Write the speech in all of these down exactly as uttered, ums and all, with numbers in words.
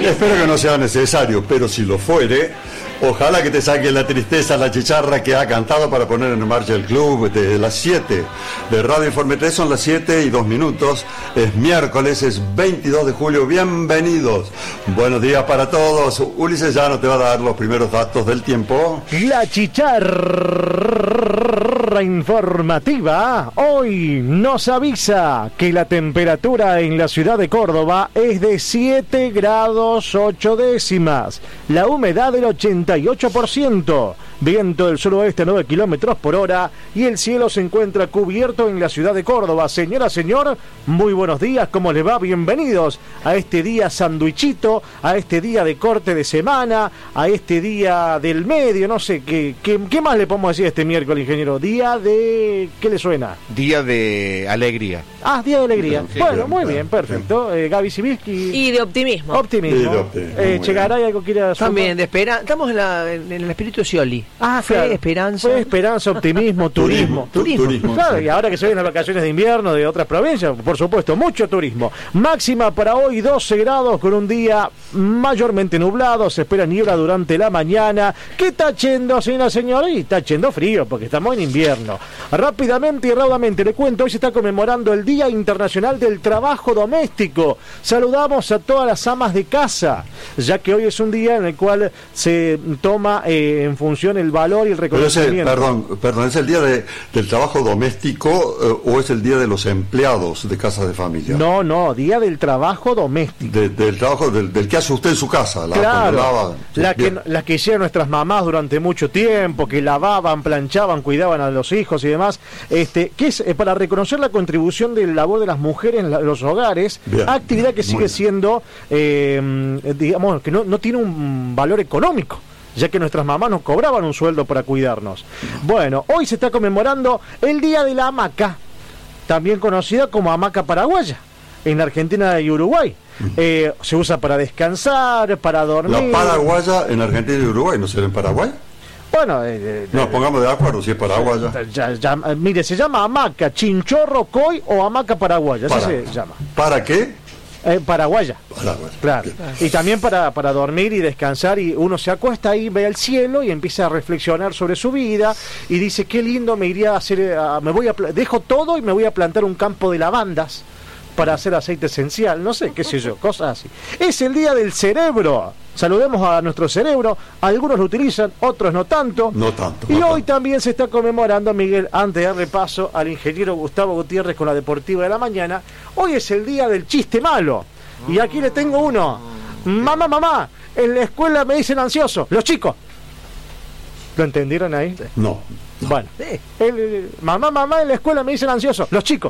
Espero que no sea necesario, pero si lo fuere, ojalá que te saque la tristeza, la chicharra que ha cantado para poner en marcha el club desde las siete de Radio Informe tres. Son las siete y dos minutos. Es miércoles, es veintidós de julio. Bienvenidos. Buenos días para todos. Ulises ya no te va a dar los primeros datos del tiempo. La chicharra informativa hoy nos avisa que la temperatura en la ciudad de Córdoba es de siete grados ocho décimas, la humedad del ochenta y ocho por ciento, viento del suroeste a nueve kilómetros por hora y el cielo se encuentra cubierto en la ciudad de Córdoba. Señora, señor, muy buenos días, ¿cómo les va? Bienvenidos a este día sanduichito, a este día de corte de semana, a este día del medio, no sé, ¿qué, qué, qué más le podemos decir este miércoles, ingeniero? Día de... ¿qué le suena? Día de alegría. Ah, día de alegría. Sí, bueno, bien, muy bien, bien, perfecto. Eh, Gaby Sibilski. Y de optimismo. Optimismo. Y de optimismo, Eh, Chegaray, ¿algo quiere sumar? También, de espera, estamos en, la, en el espíritu de Scioli. Ah, Fe, claro. esperanza. Fe, esperanza, optimismo, turismo. Turismo, turismo, Claro, sí. y ahora que se vienen las vacaciones de invierno de otras provincias, por supuesto, mucho turismo. Máxima para hoy doce grados con un día mayormente nublado, se espera niebla durante la mañana. ¿Qué está yendo, señora señora? Y está yendo frío porque estamos en invierno. Rápidamente y raudamente le cuento, hoy se está conmemorando el Día Internacional del Trabajo Doméstico. Saludamos a todas las amas de casa, ya que hoy es un día en el cual se toma eh, en función el valor y el Pero ese, reconocimiento. perdón, perdón, ¿es el día de, del trabajo doméstico eh, o es el día de los empleados de casas de familia? No, no, Día del Trabajo Doméstico. De, del trabajo, del, del que hace usted en su casa. La, Claro, lava, sí, la que, bien. las que hicieron nuestras mamás durante mucho tiempo, que lavaban, planchaban, cuidaban a los hijos y demás, este, que es eh, para reconocer la contribución del labor de las mujeres en la- los hogares, Bien, actividad que muy sigue bien. siendo, eh, digamos, que no, no tiene un valor económico, ya que nuestras mamás nos cobraban un sueldo para cuidarnos. Bueno, hoy se está conmemorando el Día de la Hamaca, también conocida como hamaca paraguaya, en Argentina y Uruguay. Eh, se usa para descansar, para dormir. La paraguaya en Argentina y Uruguay, ¿no será en Paraguay? Bueno, eh, eh, Nos pongamos de acuerdo si es paraguaya. ya- ya- mire, se llama hamaca chinchorro coy o hamaca paraguaya, así Para. se llama. ¿Para qué? Eh, paraguaya. Paraguaya. Claro. Bien. Y también para, para dormir y descansar, y uno se acuesta ahí, ve el cielo y empieza a reflexionar sobre su vida y dice, qué lindo, me iría a hacer, a- me voy a pla- dejo todo y me voy a plantar un campo de lavandas para hacer aceite esencial, no sé, qué sé yo, cosas así. Es el día del cerebro. Saludemos a nuestro cerebro, algunos lo utilizan, otros no tanto. No tanto. Y no hoy tanto. también se está conmemorando, Miguel, antes de darle paso al ingeniero Gustavo Gutiérrez con la Deportiva de la Mañana, hoy es el día del chiste malo. Y aquí le tengo uno. Mamá, mamá, en la escuela me dicen ansioso, los chicos. ¿Lo entendieron ahí? No. Bueno, Sí. el- el- mamá, mamá, en la escuela me dicen ansioso, los chicos.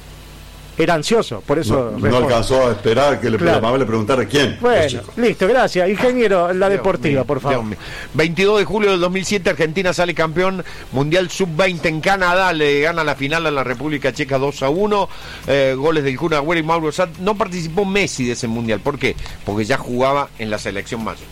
Era ansioso, por eso... No, no respondo. alcanzó a esperar que le, Claro. la mamá le preguntara quién. Los Bueno, chicos. listo, gracias. Ingeniero, la Deportiva, por favor. Dios mío. veintidós de julio del dos mil siete, Argentina sale campeón mundial sub veinte en Canadá, le gana la final a la República Checa dos a uno, eh, goles del Kun Agüero y Mauro Sad. No participó Messi de ese mundial, ¿por qué? Porque ya jugaba en la selección mayor.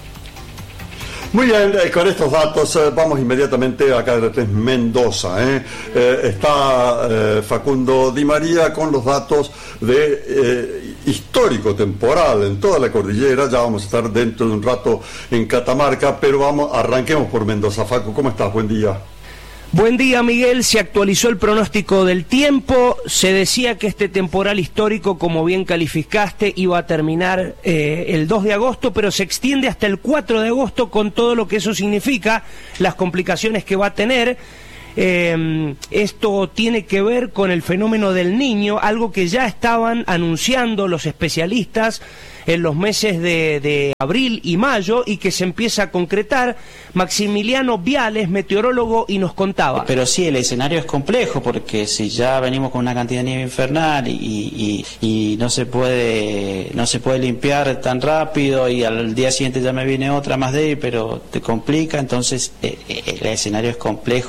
Muy bien, eh, con estos datos eh, vamos inmediatamente a Cadre tres Mendoza. ¿eh? Eh, está eh, Facundo Di María con los datos de eh, histórico temporal en toda la cordillera. Ya vamos a estar dentro de un rato en Catamarca, pero vamos, arranquemos por Mendoza. Facu, ¿cómo estás? Buen día. Buen día, Miguel. Se actualizó el pronóstico del tiempo. Se decía que este temporal histórico, como bien calificaste, iba a terminar eh, el dos de agosto, pero se extiende hasta el cuatro de agosto con todo lo que eso significa, las complicaciones que va a tener. Eh, esto tiene que ver con el fenómeno del Niño, algo que ya estaban anunciando los especialistas en los meses de, de abril y mayo y que se empieza a concretar. Maximiliano Viales, meteorólogo, y nos contaba. Pero sí, el escenario es complejo porque si ya venimos con una cantidad de nieve infernal y, y, y no se puede no se puede limpiar tan rápido y al día siguiente ya me viene otra más débil, pero te complica, entonces eh, eh, el escenario es complejo para la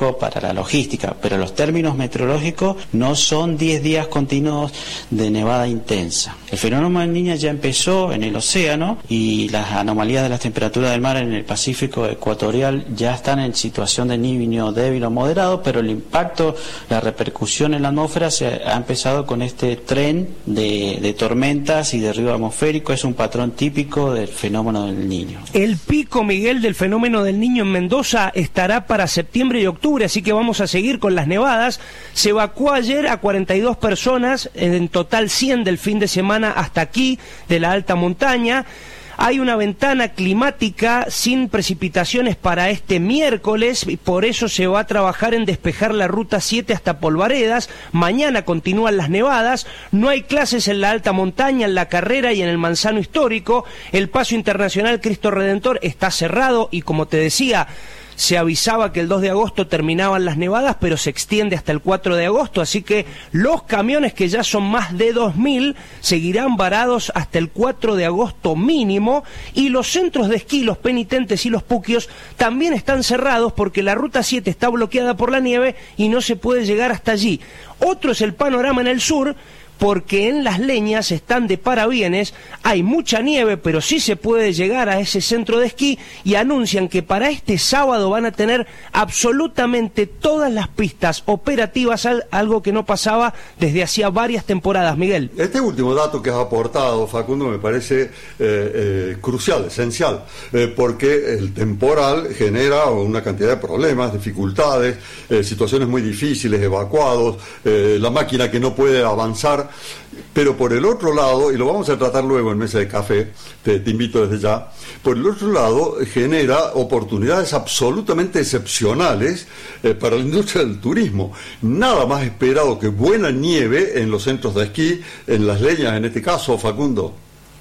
la logística, pero los términos meteorológicos no son diez días continuos de nevada intensa. El fenómeno del Niño ya empezó en el océano y las anomalías de las temperaturas del mar en el Pacífico ecuatorial ya están en situación de niño débil o moderado, pero el impacto, la repercusión en la atmósfera se ha empezado con este tren de, de tormentas y de río atmosférico. Es un patrón típico del fenómeno del Niño. El pico, Miguel, del fenómeno del Niño en Mendoza estará para septiembre y octubre, así que vamos a seguir con las nevadas. Se evacuó ayer a cuarenta y dos personas, en total cien del fin de semana hasta aquí, de la alta montaña. Hay una ventana climática sin precipitaciones para este miércoles y por eso se va a trabajar en despejar la ruta siete hasta Polvaredas. Mañana continúan las nevadas. No hay clases en la alta montaña, en la Carrera y en el Manzano Histórico. El Paso Internacional Cristo Redentor está cerrado y, como te decía, se avisaba que el dos de agosto terminaban las nevadas, pero se extiende hasta el cuatro de agosto, así que los camiones, que ya son más de dos mil, seguirán varados hasta el cuatro de agosto mínimo, y los centros de esquí, los penitentes y los puquios también están cerrados porque la ruta siete está bloqueada por la nieve y no se puede llegar hasta allí. Otro es el panorama en el sur, porque en Las Leñas están de parabienes, hay mucha nieve, pero sí se puede llegar a ese centro de esquí, y anuncian que para este sábado van a tener absolutamente todas las pistas operativas, algo que no pasaba desde hacía varias temporadas, Miguel. Este último dato que has aportado, Facundo, me parece eh, eh, crucial, esencial, eh, porque el temporal genera una cantidad de problemas, dificultades, eh, situaciones muy difíciles, evacuados, eh, la máquina que no puede avanzar. Pero por el otro lado, y lo vamos a tratar luego en Mesa de Café, te, te invito desde ya, por el otro lado genera oportunidades absolutamente excepcionales eh, para la industria del turismo. Nada más esperado que buena nieve en los centros de esquí, en Las Leñas en este caso, Facundo.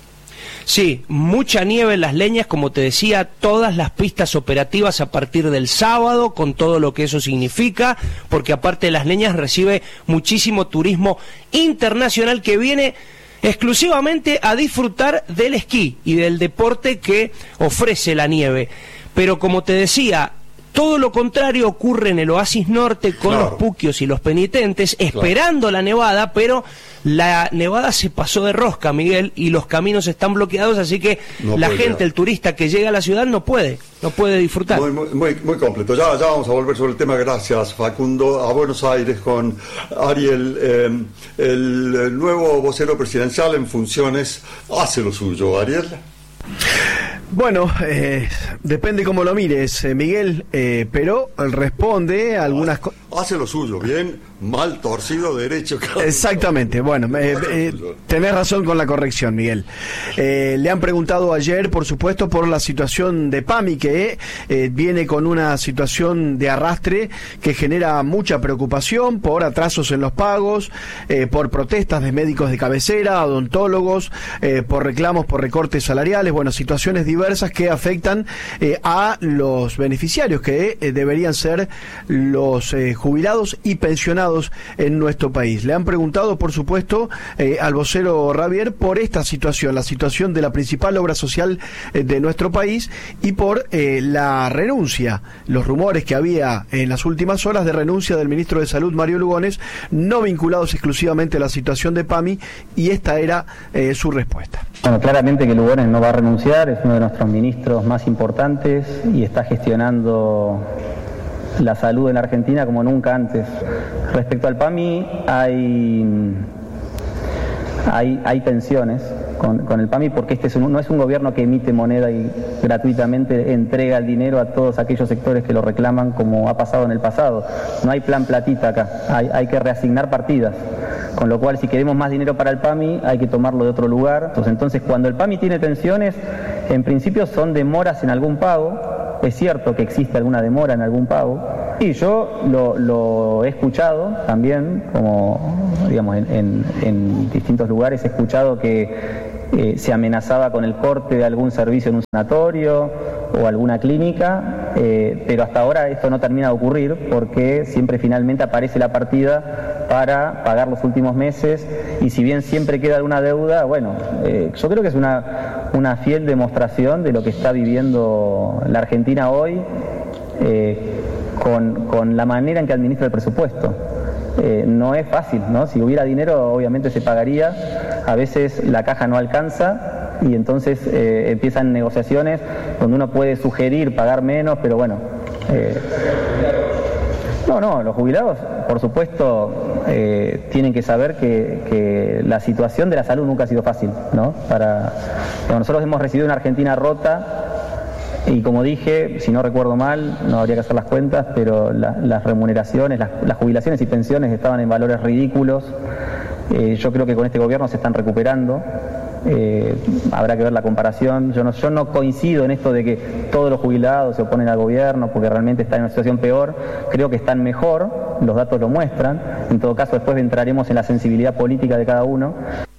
Sí, mucha nieve en Las Leñas, como te decía, todas las pistas operativas a partir del sábado, con todo lo que eso significa, porque aparte de Las Leñas recibe muchísimo turismo internacional que viene exclusivamente a disfrutar del esquí y del deporte que ofrece la nieve. Pero como te decía, todo lo contrario ocurre en el Oasis Norte con claro. los puquios y los penitentes, esperando claro. la nevada, pero la nevada se pasó de rosca, Miguel, y los caminos están bloqueados, así que no la gente, llegar. el turista que llega a la ciudad no puede, no puede disfrutar. Muy, muy, muy, muy completo. Ya, ya vamos a volver sobre el tema. Gracias, Facundo. A Buenos Aires con Ariel, eh, el, el nuevo vocero presidencial en funciones hace lo suyo. Ariel. Bueno, eh, depende cómo lo mires, eh, Miguel, eh, pero responde a algunas cosas. Hace lo suyo, bien, mal, torcido, derecho. Claro. Exactamente, bueno, eh, eh, tenés razón con la corrección, Miguel. Eh, le han preguntado ayer, por supuesto, por la situación de PAMI, que eh, viene con una situación de arrastre que genera mucha preocupación por atrasos en los pagos, eh, por protestas de médicos de cabecera, odontólogos, eh, por reclamos por recortes salariales, bueno, situaciones diversas que afectan eh, a los beneficiarios, que eh, deberían ser los eh, jubilados y pensionados en nuestro país. Le han preguntado, por supuesto, eh, al vocero Ravier por esta situación, la situación de la principal obra social eh, de nuestro país, y por eh, la renuncia, los rumores que había en las últimas horas de renuncia del ministro de Salud, Mario Lugones, no vinculados exclusivamente a la situación de PAMI, y esta era eh, su respuesta. Bueno, claramente que Lugones no va a renunciar, es uno de nuestros ministros más importantes y está gestionando la salud en la Argentina como nunca antes. Respecto al PAMI, hay, hay, hay tensiones con, con el PAMI, porque este es un, no es un gobierno que emite moneda y gratuitamente entrega el dinero a todos aquellos sectores que lo reclaman, como ha pasado en el pasado. No hay plan platita acá, hay, hay que reasignar partidas. Con lo cual, si queremos más dinero para el PAMI, hay que tomarlo de otro lugar. Entonces, cuando el PAMI tiene tensiones, en principio son demoras en algún pago. Es cierto que existe alguna demora en algún pago. Y yo lo, lo he escuchado también, como digamos, en, en, en distintos lugares he escuchado que eh, se amenazaba con el corte de algún servicio en un sanatorio o alguna clínica, eh, pero hasta ahora esto no termina de ocurrir, porque siempre finalmente aparece la partida para pagar los últimos meses, y si bien siempre queda alguna deuda, bueno, eh, yo creo que es una, una fiel demostración de lo que está viviendo la Argentina hoy, eh, con, con la manera en que administra el presupuesto. Eh, no es fácil, ¿no? Si hubiera dinero obviamente se pagaría, a veces la caja no alcanza y entonces eh, empiezan negociaciones donde uno puede sugerir pagar menos, pero bueno... Eh, no, no, los jubilados, por supuesto, eh, tienen que saber que, que la situación de la salud nunca ha sido fácil, ¿no? Para, bueno, nosotros hemos recibido una Argentina rota y, como dije, si no recuerdo mal, no habría que hacer las cuentas, pero la, las remuneraciones, las, las jubilaciones y pensiones estaban en valores ridículos. Eh, yo creo que con este gobierno se están recuperando. Eh, habrá que ver la comparación. Yo no, yo no coincido en esto de que todos los jubilados se oponen al gobierno porque realmente están en una situación peor. Creo que están mejor, los datos lo muestran. En todo caso, después entraremos en la sensibilidad política de cada uno.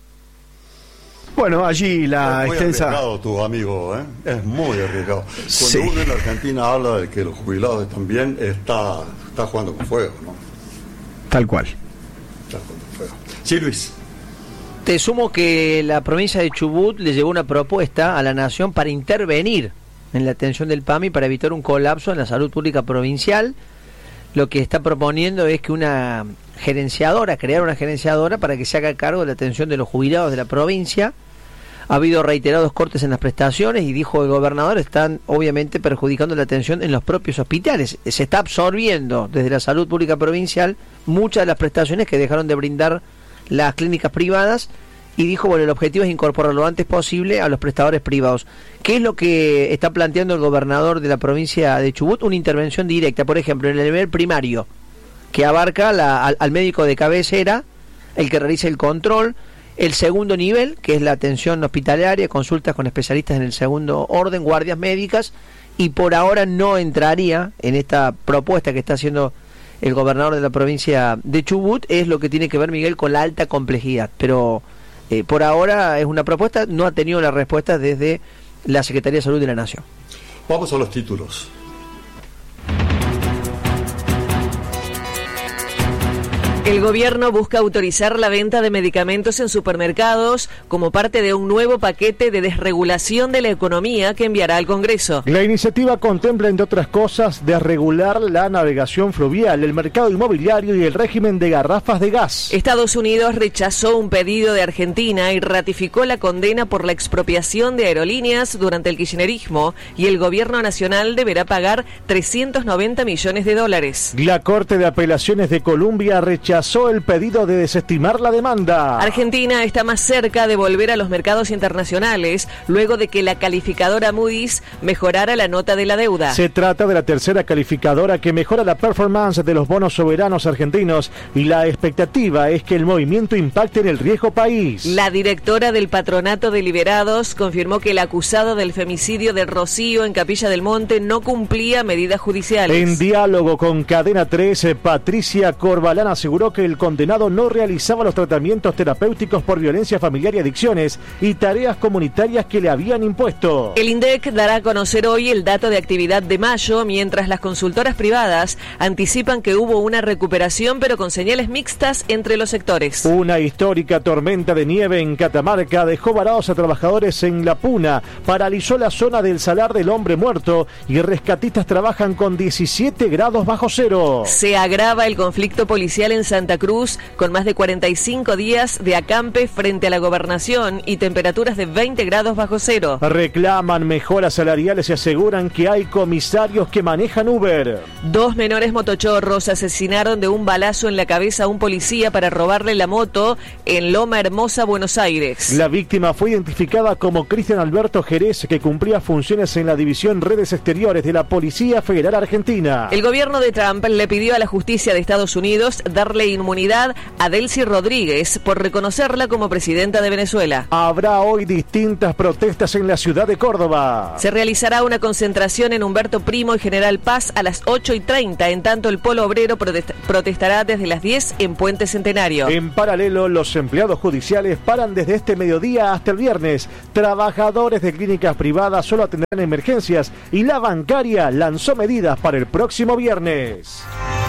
Bueno, allí la es muy extensa... arriesgado tu amigo, ¿eh? Es muy arriesgado. Cuando Sí. uno en la Argentina habla de que los jubilados están bien, está, está jugando con fuego, ¿no? Tal cual. Está jugando con fuego. Sí, Luis. Te sumo que la provincia de Chubut le llevó una propuesta a la Nación para intervenir en la atención del PAMI para evitar un colapso en la salud pública provincial. Lo que está proponiendo es que una gerenciadora, crear una gerenciadora para que se haga cargo de la atención de los jubilados de la provincia. Ha habido reiterados cortes en las prestaciones y, dijo el gobernador, están obviamente perjudicando la atención en los propios hospitales. Se está absorbiendo desde la salud pública provincial muchas de las prestaciones que dejaron de brindar las clínicas privadas, y dijo, bueno, el objetivo es incorporar lo antes posible a los prestadores privados. ¿Qué es lo que está planteando el gobernador de la provincia de Chubut? Una intervención directa, por ejemplo, en el nivel primario, que abarca la, al, al médico de cabecera, el que realiza el control. El segundo nivel, que es la atención hospitalaria, consultas con especialistas en el segundo orden, guardias médicas, y por ahora no entraría en esta propuesta que está haciendo el gobernador de la provincia de Chubut. Es lo que tiene que ver, Miguel, con la alta complejidad, pero eh, por ahora es una propuesta, no ha tenido la respuesta desde la Secretaría de Salud de la Nación. Vamos a los títulos. El gobierno busca autorizar la venta de medicamentos en supermercados como parte de un nuevo paquete de desregulación de la economía que enviará al Congreso. La iniciativa contempla, entre otras cosas, desregular la navegación fluvial, el mercado inmobiliario y el régimen de garrafas de gas. Estados Unidos rechazó un pedido de Argentina y ratificó la condena por la expropiación de aerolíneas durante el kirchnerismo, y el gobierno nacional deberá pagar trescientos noventa millones de dólares. La Corte de Apelaciones de Colombia rechazó el pedido de desestimar la demanda. Argentina está más cerca de volver a los mercados internacionales luego de que la calificadora Moody's mejorara la nota de la deuda. Se trata de la tercera calificadora que mejora la performance de los bonos soberanos argentinos, y la expectativa es que el movimiento impacte en el riesgo país. La directora del Patronato de Liberados confirmó que el acusado del femicidio de Rocío en Capilla del Monte no cumplía medidas judiciales. En diálogo con Cadena trece, Patricia Corbalán aseguró que el condenado no realizaba los tratamientos terapéuticos por violencia familiar y adicciones y tareas comunitarias que le habían impuesto. El INDEC dará a conocer hoy el dato de actividad de mayo, mientras las consultoras privadas anticipan que hubo una recuperación, pero con señales mixtas entre los sectores. Una histórica tormenta de nieve en Catamarca dejó varados a trabajadores en La Puna, paralizó la zona del Salar del Hombre Muerto y rescatistas trabajan con diecisiete grados bajo cero. Se agrava el conflicto policial en Santa Cruz, con más de cuarenta y cinco días de acampe frente a la gobernación y temperaturas de veinte grados bajo cero. Reclaman mejoras salariales y aseguran que hay comisarios que manejan Uber. Dos menores motochorros asesinaron de un balazo en la cabeza a un policía para robarle la moto en Loma Hermosa, Buenos Aires. La víctima fue identificada como Cristian Alberto Jerez, que cumplía funciones en la División Redes Exteriores de la Policía Federal Argentina. El gobierno de Trump le pidió a la justicia de Estados Unidos darle inmunidad a Delcy Rodríguez por reconocerla como presidenta de Venezuela. Habrá hoy distintas protestas en la ciudad de Córdoba. Se realizará una concentración en Humberto Primo y General Paz a las ocho y treinta, en tanto el Polo Obrero protest- protestará desde las diez en Puente Centenario. En paralelo, los empleados judiciales paran desde este mediodía hasta el viernes. Trabajadores de clínicas privadas solo atenderán emergencias y la bancaria lanzó medidas para el próximo viernes.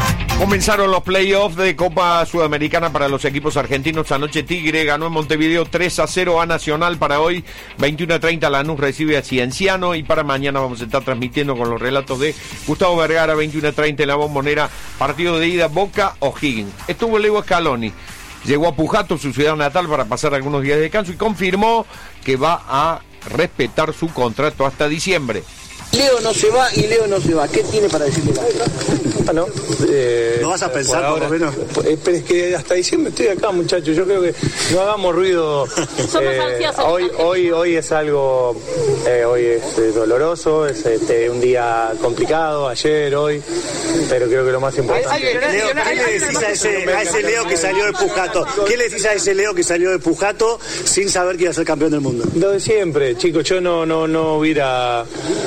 Comenzaron los playoffs de Copa Sudamericana para los equipos argentinos. Anoche Tigre ganó en Montevideo tres a cero a Nacional. Para hoy, veintiuno a treinta, Lanús recibe a Cienciano. Y para mañana vamos a estar transmitiendo con los relatos de Gustavo Vergara, veintiuno a treinta en la Bombonera. Partido de ida, Boca O'Higgins. Estuvo Leo Scaloni. Llegó a Pujato, su ciudad natal, para pasar algunos días de descanso y confirmó que va a respetar su contrato hasta diciembre. Leo no se va y Leo no se va. ¿Qué tiene para decirle? Bueno, eh, ¿no vas a pensar por, por lo menos? Eh, pero es que hasta diciembre estoy acá, muchachos. Yo creo que no hagamos ruido. Somos eh, ansiosos. hoy, hoy, hoy es algo, eh, hoy es eh, doloroso, es este, un día complicado, ayer, hoy, pero creo que lo más importante. Leo, ¿qué le decís a ese, a ese Leo que salió de Pujato? ¿Qué le decís a ese Leo que salió de Pujato sin saber que iba a ser campeón del mundo? Lo de siempre, chicos. Yo no, no, no hubiera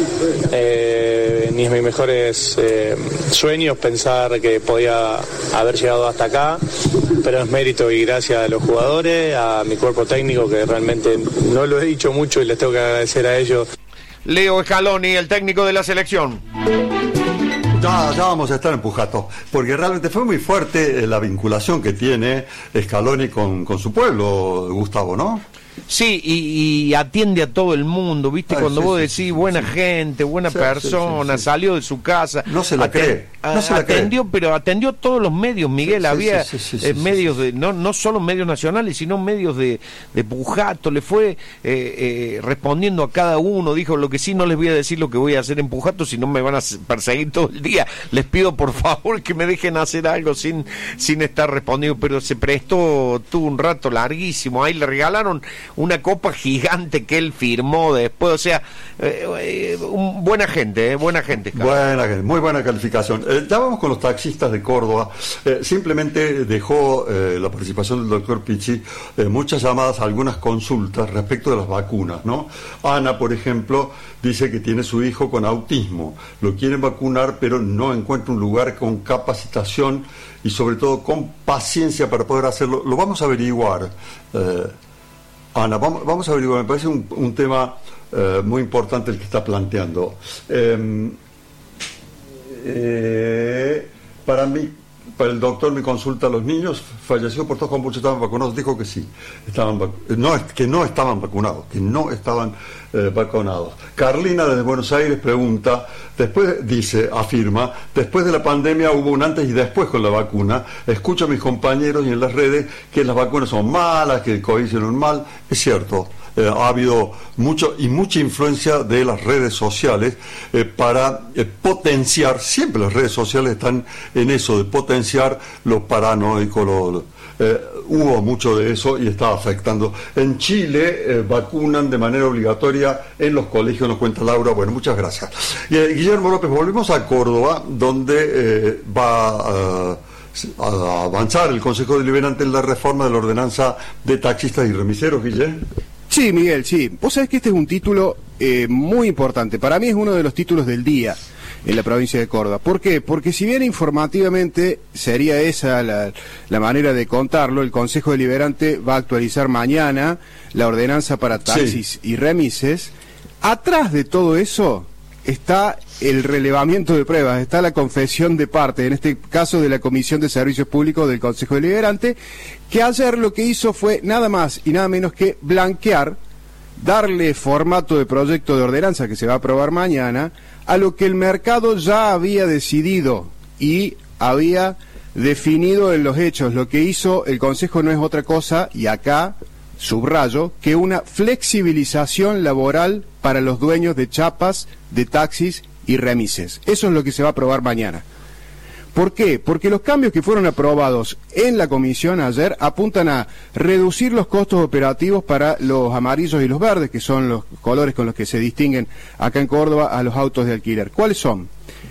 eh, ni en mis mejores eh, sueños pensar que podía haber llegado hasta acá, pero es mérito y gracias a los jugadores, a mi cuerpo técnico, que realmente no lo he dicho mucho y les tengo que agradecer a ellos. Leo Scaloni, el técnico de la selección. Ya, ya vamos a estar en Pujato, porque realmente fue muy fuerte eh, la vinculación que tiene Scaloni con, con su pueblo, Gustavo, ¿no? Sí, y, y atiende a todo el mundo, ¿viste? Ay, Cuando sí, vos decís sí, buena sí. gente, buena sí, persona, sí, sí, sí. salió de su casa. No se la cree. No se la atendió, cree. Pero atendió todos los medios, Miguel. Sí, había sí, sí, sí, eh, sí, medios sí. de, no, no solo medios nacionales, sino medios de, de Pujato. Le fue eh, eh, respondiendo a cada uno. Dijo, lo que sí, no les voy a decir lo que voy a hacer en Pujato, si no me van a perseguir todo el día. Les pido por favor que me dejen hacer algo sin, sin estar respondiendo. Pero se prestó, tuvo un rato larguísimo. Ahí le regalaron una copa gigante que él firmó después, o sea, eh, eh, un, buena gente, eh, buena gente. Buena gente, muy buena calificación. Eh, ya vamos con los taxistas de Córdoba. Eh, simplemente dejó eh, la participación del doctor Pichi eh, muchas llamadas, algunas consultas respecto de las vacunas, ¿no? Ana, por ejemplo, dice que tiene su hijo con autismo, lo quieren vacunar, pero no encuentra un lugar con capacitación y sobre todo con paciencia para poder hacerlo. Lo vamos a averiguar. Eh, Ana, vamos, vamos a averiguar, me parece un, un tema eh, muy importante el que está planteando. Eh, eh, para mí, para el doctor, mi consulta, los niños fallecidos por tos convulsivos estaban vacunados, dijo que sí, estaban vac- no, que no estaban vacunados, que no estaban eh, vacunados. Carlina desde Buenos Aires pregunta, después dice, afirma, después de la pandemia hubo un antes y después con la vacuna. Escucho a mis compañeros y en las redes que las vacunas son malas, que el COVID hicieron mal. Es cierto. Eh, ha habido mucho y mucha influencia de las redes sociales eh, para eh, potenciar, siempre las redes sociales están en eso, de potenciar lo paranoico, lo, lo, eh, hubo mucho de eso y está afectando. En Chile eh, vacunan de manera obligatoria en los colegios, nos cuenta Laura. Bueno, muchas gracias. Y, eh, Guillermo López, volvemos a Córdoba, donde eh, va a... a avanzar el Consejo Deliberante en la reforma de la ordenanza de taxistas y remiseros, Guillermo. Sí, Miguel, sí. Vos sabés que este es un título eh, muy importante. Para mí es uno de los títulos del día en la provincia de Córdoba. ¿Por qué? Porque si bien informativamente sería esa la, la manera de contarlo, el Consejo Deliberante va a actualizar mañana la ordenanza para taxis sí. y remises. Atrás de todo eso está el relevamiento de pruebas, está la confesión de parte, en este caso de la Comisión de Servicios Públicos del Consejo Deliberante, que ayer lo que hizo fue nada más y nada menos que blanquear, darle formato de proyecto de ordenanza que se va a aprobar mañana, a lo que el mercado ya había decidido y había definido en los hechos. Lo que hizo el Consejo no es otra cosa, y acá subrayo, que una flexibilización laboral para los dueños de chapas, de taxis y remises. Eso es lo que se va a aprobar mañana. ¿Por qué? Porque los cambios que fueron aprobados en la comisión ayer apuntan a reducir los costos operativos para los amarillos y los verdes, que son los colores con los que se distinguen acá en Córdoba a los autos de alquiler. ¿Cuáles son?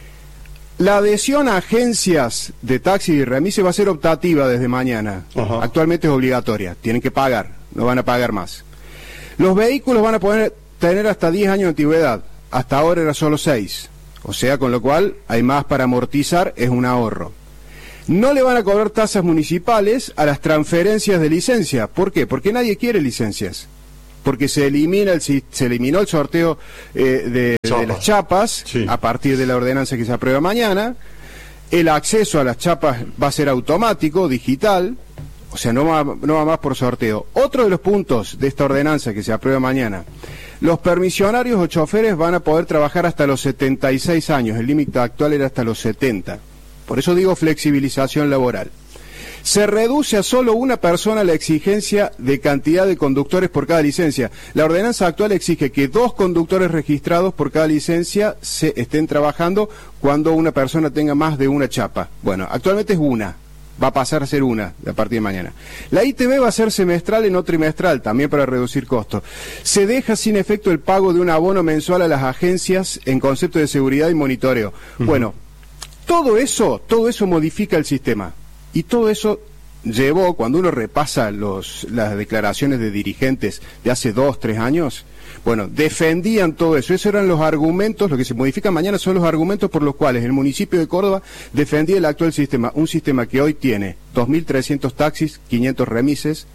La adhesión a agencias de taxi y remise va a ser optativa desde mañana. Ajá. Actualmente es obligatoria, tienen que pagar, no van a pagar más. Los vehículos van a poder tener hasta diez años de antigüedad, hasta ahora era solo seis. O sea, con lo cual hay más para amortizar, es un ahorro. No le van a cobrar tasas municipales a las transferencias de licencia. ¿Por qué? Porque nadie quiere licencias. Porque se elimina el, se eliminó el sorteo eh, de, de las chapas sí. a partir de la ordenanza que se aprueba mañana. El acceso a las chapas va a ser automático, digital, o sea, no va, no va más por sorteo. Otro de los puntos de esta ordenanza que se aprueba mañana: los permisionarios o choferes van a poder trabajar hasta los setenta y seis años, el límite actual era hasta los setenta. Por eso digo flexibilización laboral. Se reduce a solo una persona la exigencia de cantidad de conductores por cada licencia. La ordenanza actual exige que dos conductores registrados por cada licencia se estén trabajando cuando una persona tenga más de una chapa. Bueno, actualmente es una, va a pasar a ser una a partir de mañana. La I T B va a ser semestral y no trimestral, también para reducir costos. Se deja sin efecto el pago de un abono mensual a las agencias en concepto de seguridad y monitoreo. Uh-huh. Bueno, todo eso, todo eso modifica el sistema. Y todo eso llevó, cuando uno repasa los, las declaraciones de dirigentes de hace dos, tres años, bueno, defendían todo eso. Esos eran los argumentos, lo que se modifica mañana son los argumentos por los cuales el municipio de Córdoba defendía el actual sistema. Un sistema que hoy tiene dos mil trescientos taxis, quinientos remises.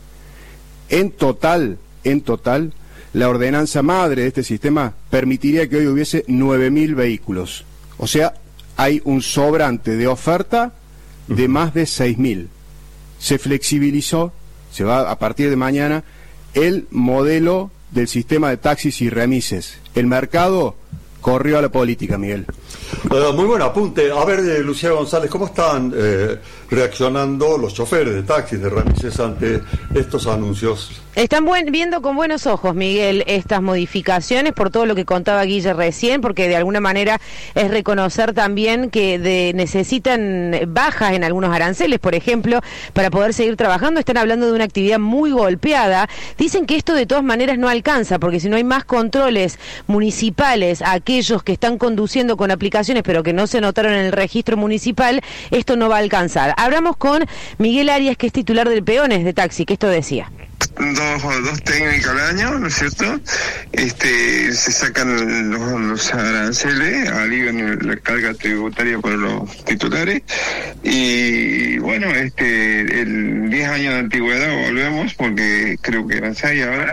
En total, en total, la ordenanza madre de este sistema permitiría que hoy hubiese nueve mil vehículos. O sea, hay un sobrante de oferta de más de seis mil. Se flexibilizó, se va a partir de mañana, el modelo del sistema de taxis y remises. El mercado corrió a la política, Miguel. Uh, muy buen apunte. A ver, eh, Lucía González, ¿cómo están eh, reaccionando los choferes de taxis, de remises ante estos anuncios? Están buen, viendo con buenos ojos, Miguel, estas modificaciones por todo lo que contaba Guille recién, porque de alguna manera es reconocer también que de, necesitan bajas en algunos aranceles, por ejemplo, para poder seguir trabajando. Están hablando de una actividad muy golpeada. Dicen que esto de todas maneras no alcanza, porque si no hay más controles municipales a aquellos que están conduciendo con aplicaciones pero que no se anotaron en el registro municipal, esto no va a alcanzar. Hablamos con Miguel Arias, que es titular del Peones de Taxi, que esto decía. Dos, dos técnicas al año, ¿no es cierto? Este, se sacan los, los aranceles, alivian la carga tributaria para los titulares y bueno, este, el diez años de antigüedad volvemos porque creo que eran seis ahora.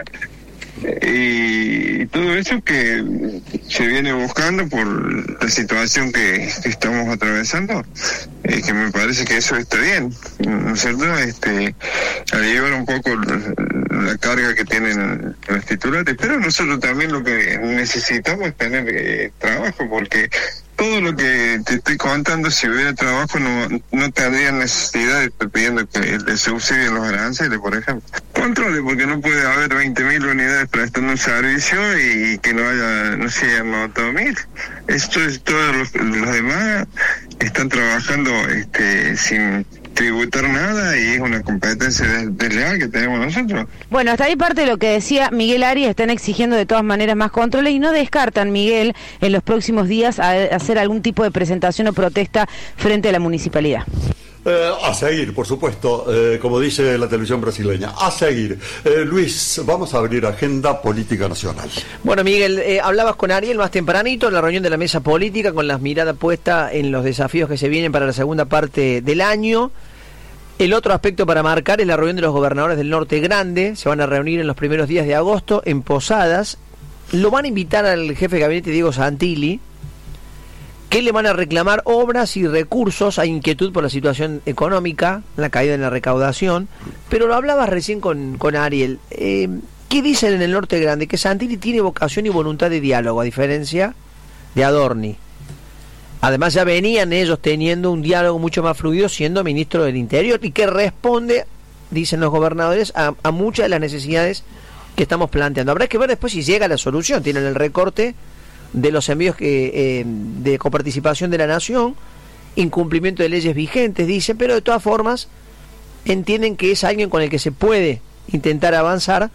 Y todo eso que se viene buscando por la situación que, que estamos atravesando, eh, que me parece que eso está bien, ¿no es cierto? Este, aliviar un poco la, la carga que tienen los titulares, pero nosotros también lo que necesitamos es tener eh, trabajo, porque todo lo que te estoy contando, si hubiera trabajo, no, no tendría necesidad de estar pidiendo que le subsidien los aranceles, por ejemplo. Controle, porque no puede haber veinte mil unidades prestando un servicio y que no haya, no se hayan notado mil. Esto es, todos los, los demás están trabajando este, sin tributar nada y es una competencia desleal que tenemos nosotros. Bueno, hasta ahí parte de lo que decía Miguel Arias. Están exigiendo de todas maneras más controles y no descartan, Miguel, en los próximos días a hacer algún tipo de presentación o protesta frente a la municipalidad. Eh, a seguir, por supuesto, eh, como dice la televisión brasileña, a seguir. Eh, Luis, vamos a abrir agenda política nacional. Bueno, Miguel, eh, hablabas con Ariel más tempranito en la reunión de la mesa política, con las miradas puestas en los desafíos que se vienen para la segunda parte del año. El otro aspecto para marcar es la reunión de los gobernadores del Norte Grande. Se van a reunir en los primeros días de agosto en Posadas. Lo van a invitar al jefe de gabinete Diego Santilli, que le van a reclamar obras y recursos. Hay inquietud por la situación económica, la caída en la recaudación, pero lo hablabas recién con, con Ariel. Eh, ¿Qué dicen en el Norte Grande? Que Santilli tiene vocación y voluntad de diálogo, a diferencia de Adorni. Además ya venían ellos teniendo un diálogo mucho más fluido siendo ministro del Interior y que responde, dicen los gobernadores, a, a muchas de las necesidades que estamos planteando. Habrá que ver después si llega la solución. Tienen el recorte de los envíos que, eh, de coparticipación de la nación, incumplimiento de leyes vigentes, dicen, pero de todas formas entienden que es alguien con el que se puede intentar avanzar,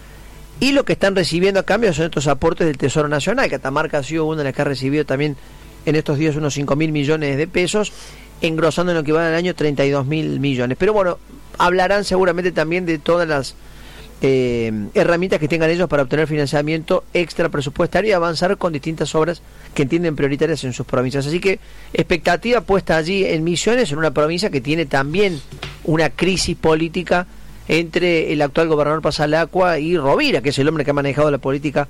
y lo que están recibiendo a cambio son estos aportes del Tesoro Nacional. Catamarca ha sido una de las que ha recibido también en estos días unos cinco mil millones de pesos, engrosando en lo que va al año treinta y dos mil millones. Pero bueno, hablarán seguramente también de todas las Eh, herramientas que tengan ellos para obtener financiamiento extra presupuestario y avanzar con distintas obras que entienden prioritarias en sus provincias. Así que expectativa puesta allí en Misiones, en una provincia que tiene también una crisis política entre el actual gobernador Pasalacqua y Rovira, que es el hombre que ha manejado la política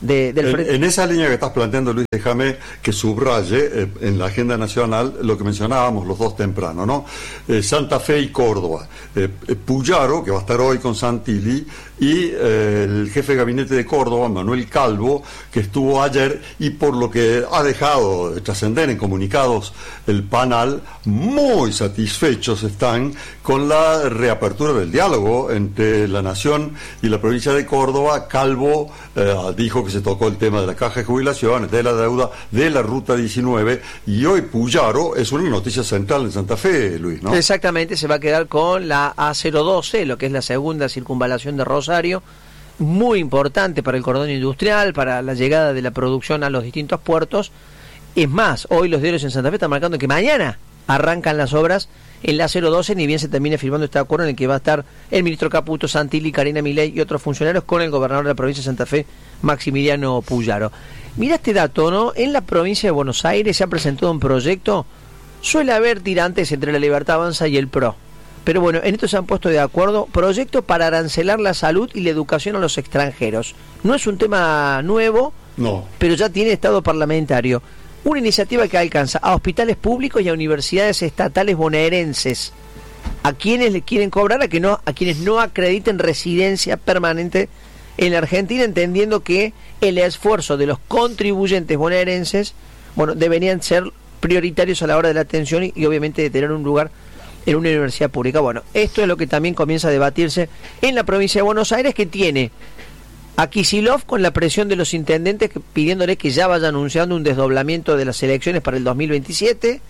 de, del en, frente. En esa línea que estás planteando, Luis, déjame que subraye eh, en la agenda nacional lo que mencionábamos los dos temprano, ¿no? Eh, Santa Fe y Córdoba. Eh, eh, Puyaro, que va a estar hoy con Santilli, y eh, el jefe de gabinete de Córdoba, Manuel Calvo, que estuvo ayer, y por lo que ha dejado de trascender en comunicados el panel, muy satisfechos están con la reapertura del diálogo entre la Nación y la provincia de Córdoba. Calvo eh, dijo que se tocó el tema de la caja de jubilaciones, de la deuda, de la ruta diecinueve, y hoy Puyaro es una noticia central en Santa Fe, Luis, ¿no? Exactamente, se va a quedar con la A cero doce, lo que es la segunda circunvalación de Rosario, muy importante para el cordón industrial, para la llegada de la producción a los distintos puertos. Es más, hoy los diarios en Santa Fe están marcando que mañana arrancan las obras en la cero doce, ni bien se termine firmando este acuerdo en el que va a estar el ministro Caputo, Santilli, Karina Milei y otros funcionarios con el gobernador de la provincia de Santa Fe, Maximiliano Puyaro. Mira este dato, ¿no? En la provincia de Buenos Aires se ha presentado un proyecto, suele haber tirantes entre la Libertad Avanza y el P R O, pero bueno, en esto se han puesto de acuerdo, proyecto para arancelar la salud y la educación a los extranjeros. No es un tema nuevo, no, pero ya tiene estado parlamentario. Una iniciativa que alcanza a hospitales públicos y a universidades estatales bonaerenses, a quienes le quieren cobrar, a que no, a quienes no acrediten residencia permanente en la Argentina, entendiendo que el esfuerzo de los contribuyentes bonaerenses, bueno, deberían ser prioritarios a la hora de la atención y, y obviamente de tener un lugar en una universidad pública. Bueno, esto es lo que también comienza a debatirse en la provincia de Buenos Aires, que tiene a Kicillof con la presión de los intendentes que, pidiéndole que ya vaya anunciando un desdoblamiento de las elecciones para el dos mil veintisiete.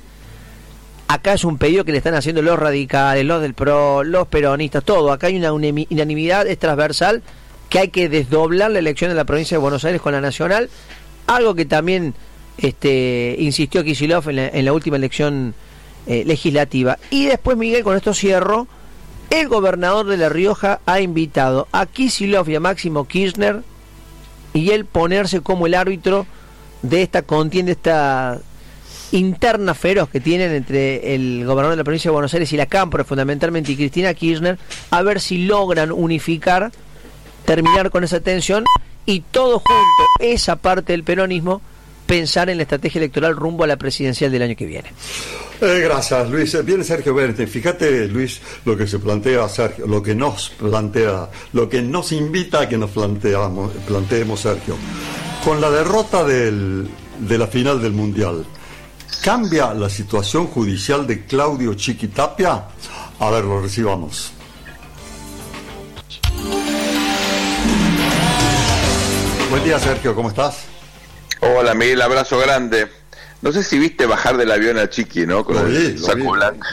Acá es un pedido que le están haciendo los radicales, los del P R O, los peronistas, todo. Acá hay una unanimidad, es transversal, que hay que desdoblar la elección de la provincia de Buenos Aires con la nacional, algo que también este, insistió Kicillof en la, en la última elección eh, legislativa. Y después, Miguel, con esto cierro, el gobernador de La Rioja ha invitado a Kicillof y a Máximo Kirchner y él ponerse como el árbitro de esta contienda, esta interna feroz que tienen entre el gobernador de la provincia de Buenos Aires y la Cámpora, fundamentalmente, y Cristina Kirchner, a ver si logran unificar, terminar con esa tensión y todo junto, esa parte del peronismo, pensar en la estrategia electoral rumbo a la presidencial del año que viene. Eh, gracias, Luis. Viene Sergio Berente. Fíjate, Luis, lo que se plantea Sergio, lo que nos plantea, lo que nos invita a que nos planteamos, planteemos, Sergio. Con la derrota del, de la final del Mundial, ¿cambia la situación judicial de Claudio Chiquitapia? A ver, lo recibamos. Buen día, Sergio, ¿cómo estás? Hola, Miguel, abrazo grande. No sé si viste bajar del avión a Chiqui, ¿no? Con lo el vi, saco blanco.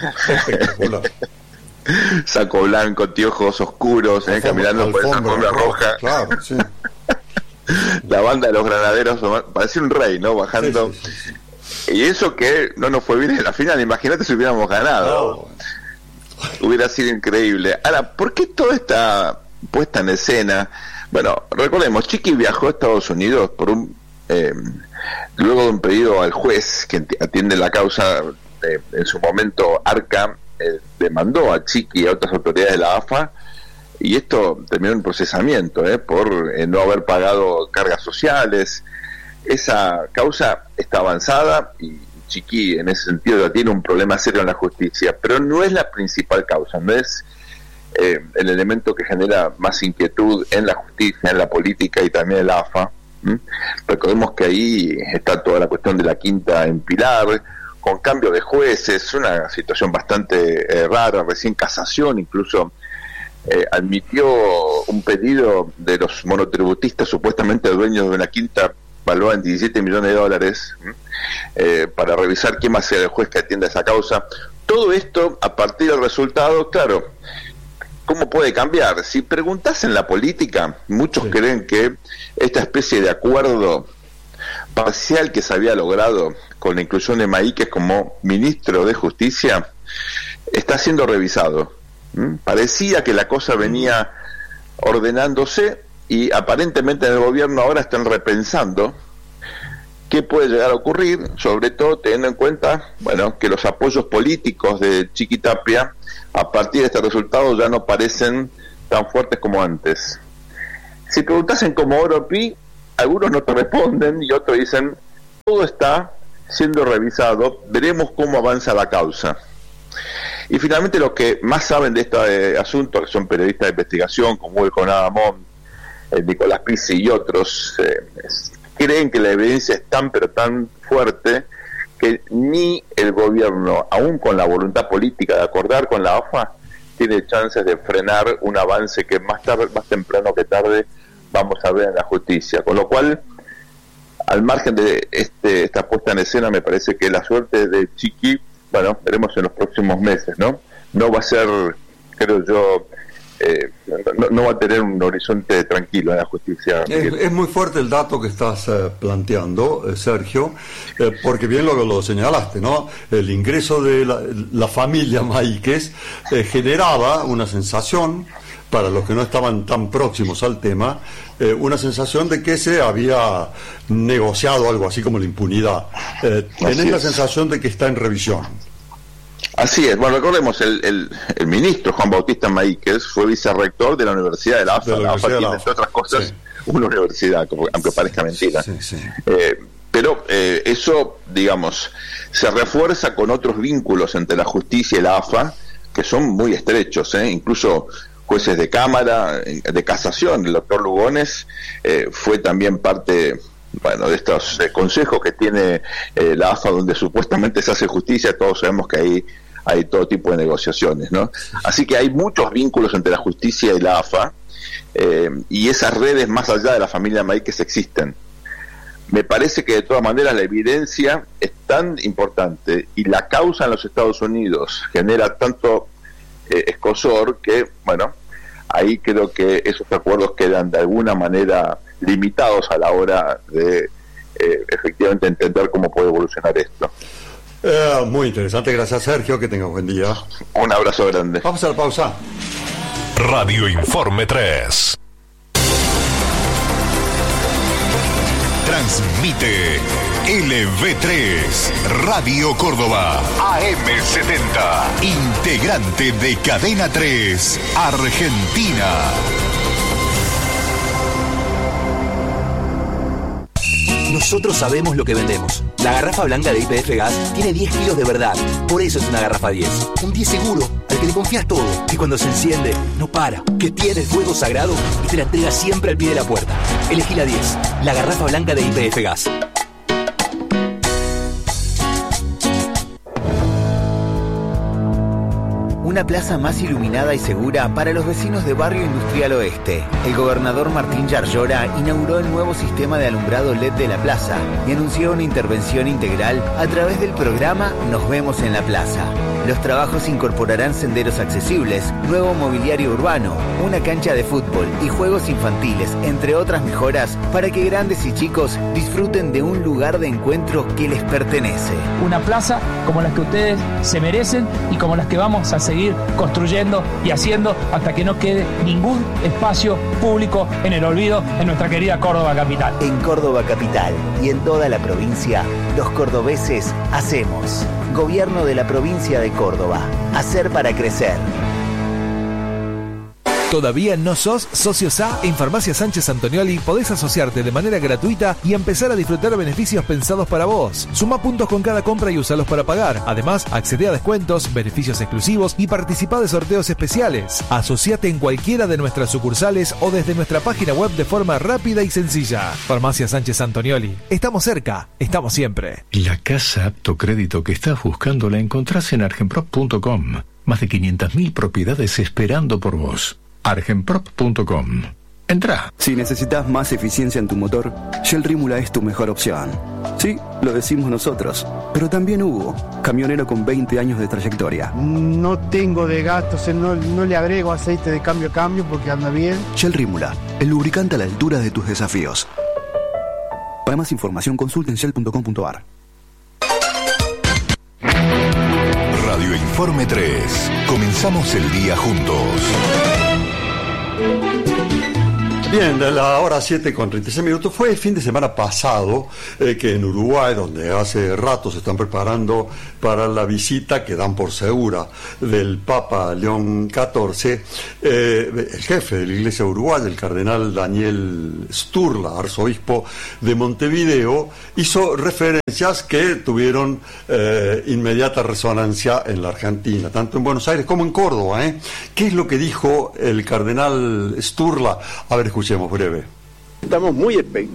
Saco blanco, anteojos oscuros, eh, caminando por esa alfombra roja. Claro, sí. La banda de los granaderos, parecía un rey, ¿no? Bajando. Sí, sí, sí, sí. Y eso que no nos fue bien en la final, imagínate si hubiéramos ganado. No. Hubiera sido increíble. Ahora, ¿por qué toda esta puesta en escena? Bueno, recordemos, Chiqui viajó a Estados Unidos por un Eh, luego de un pedido al juez que atiende la causa. Eh, en su momento Arca eh, demandó a Chiqui y a otras autoridades de la A F A, y esto terminó en procesamiento eh, por eh, no haber pagado cargas sociales. Esa causa está avanzada y Chiqui en ese sentido ya tiene un problema serio en la justicia, pero no es la principal causa, no es eh, el elemento que genera más inquietud en la justicia, en la política y también en la A F A. ¿Mm? Recordemos que ahí está toda la cuestión de la quinta en Pilar, con cambio de jueces, una situación bastante eh, rara. Recién Casación incluso eh, admitió un pedido de los monotributistas, supuestamente dueños de una quinta valuada en diecisiete millones de dólares, eh, para revisar quién va a ser el juez que atienda esa causa. Todo esto a partir del resultado, claro. ¿Cómo puede cambiar? Si preguntás en la política, muchos sí. creen que esta especie de acuerdo parcial que se había logrado con la inclusión de Maíquez como ministro de Justicia está siendo revisado. ¿Mm? Parecía que la cosa venía ordenándose y aparentemente en el gobierno ahora están repensando qué puede llegar a ocurrir, sobre todo teniendo en cuenta, bueno, que los apoyos políticos de Chiquitapia a partir de este resultado ya no parecen tan fuertes como antes. Si preguntasen como Oro Pi, algunos no te responden y otros dicen, todo está siendo revisado, veremos cómo avanza la causa. Y finalmente los que más saben de este eh, asunto, que son periodistas de investigación, como el Conadamón, eh, Nicolás Pizzi y otros, eh, es, creen que la evidencia es tan pero tan fuerte que ni el gobierno, aún con la voluntad política de acordar con la A F A, tiene chances de frenar un avance que más tarde, más temprano que tarde vamos a ver en la justicia. Con lo cual, al margen de este, esta puesta en escena, me parece que la suerte de Chiqui, bueno, veremos en los próximos meses, ¿no? No va a ser, creo yo, eh, no, no va a tener un horizonte tranquilo en la justicia. Es, es muy fuerte el dato que estás eh, planteando, eh, Sergio, eh, porque bien lo, lo señalaste, ¿no? El ingreso de la, la familia Maíquez eh, generaba una sensación, para los que no estaban tan próximos al tema, eh, una sensación de que se había negociado algo así como la impunidad. Eh, ¿Tenés la sensación de que está en revisión? Así es. Bueno, recordemos, el, el, el ministro Juan Bautista Maíquez fue vicerrector de la Universidad de la A F A. De la, la A F A tiene, entre otras cosas, sí, una universidad, aunque parezca mentira. Sí, sí. Eh, pero eh, eso, digamos, se refuerza con otros vínculos entre la justicia y la A F A, que son muy estrechos, ¿eh? Incluso jueces de Cámara, de Casación, el doctor Lugones, eh, fue también parte, bueno, de estos eh, consejos que tiene eh, la A F A, donde supuestamente se hace justicia. Todos sabemos que ahí hay todo tipo de negociaciones, ¿no? Así que hay muchos vínculos entre la justicia y la A F A, eh, y esas redes más allá de la familia Maíquez existen. Me parece que de todas maneras la evidencia es tan importante y la causa en los Estados Unidos genera tanto eh, escozor que, bueno, ahí creo que esos acuerdos quedan de alguna manera limitados a la hora de eh, efectivamente entender cómo puede evolucionar esto. Eh, muy interesante, gracias Sergio, que tengas buen día. Un abrazo grande. Vamos a la pausa. Radio Informe tres. Transmite L V tres, Radio Córdoba, A M setenta, integrante de Cadena tres, Argentina. Nosotros sabemos lo que vendemos. La garrafa blanca de Y P F Gas tiene diez kilos de verdad. Por eso es una garrafa diez. Un diez seguro, al que le confías todo. Que cuando se enciende, no para. Que tiene el fuego sagrado y te la entrega siempre al pie de la puerta. Elegí la diez. La garrafa blanca de Y P F Gas. Una plaza más iluminada y segura para los vecinos de Barrio Industrial Oeste. El gobernador Martín Yarlora inauguró el nuevo sistema de alumbrado L E D de la plaza y anunció una intervención integral a través del programa Nos Vemos en la Plaza. Los trabajos incorporarán senderos accesibles, nuevo mobiliario urbano, una cancha de fútbol y juegos infantiles, entre otras mejoras, para que grandes y chicos disfruten de un lugar de encuentro que les pertenece. Una plaza como las que ustedes se merecen y como las que vamos a seguir construyendo y haciendo hasta que no quede ningún espacio público en el olvido en nuestra querida Córdoba capital. En Córdoba capital y en toda la provincia, los cordobeses hacemos. Gobierno de la provincia de Córdoba. Hacer para crecer. ¿Todavía no sos socio S A? En Farmacia Sánchez Antonioli podés asociarte de manera gratuita y empezar a disfrutar beneficios pensados para vos. Suma puntos con cada compra y usalos para pagar. Además, accede a descuentos, beneficios exclusivos y participa de sorteos especiales. Asociate en cualquiera de nuestras sucursales o desde nuestra página web de forma rápida y sencilla. Farmacia Sánchez Antonioli. Estamos cerca, estamos siempre. La casa apto crédito que estás buscando la encontrás en argenprop punto com. Más de quinientas mil propiedades esperando por vos. argenprop punto com. Entra. Si necesitas más eficiencia en tu motor, Shell Rímula es tu mejor opción. Sí, lo decimos nosotros, pero también Hugo, camionero con veinte años de trayectoria. No tengo de gastos, no, no le agrego aceite de cambio a cambio porque anda bien. Shell Rímula, el lubricante a la altura de tus desafíos. Para más información consulta en shell punto com punto a r. Radio Informe tres. Comenzamos el día juntos. Bien, la hora siete con treinta y seis minutos. Fue el fin de semana pasado eh, que en Uruguay, donde hace rato se están preparando para la visita que dan por segura del Papa León catorce, eh, el jefe de la Iglesia Uruguaya, el cardenal Daniel Sturla, arzobispo de Montevideo, hizo referencias que tuvieron eh, inmediata resonancia en la Argentina, tanto en Buenos Aires como en Córdoba. ¿eh? ¿Qué es lo que dijo el cardenal Sturla? A ver, escuchemos breve. Estamos muy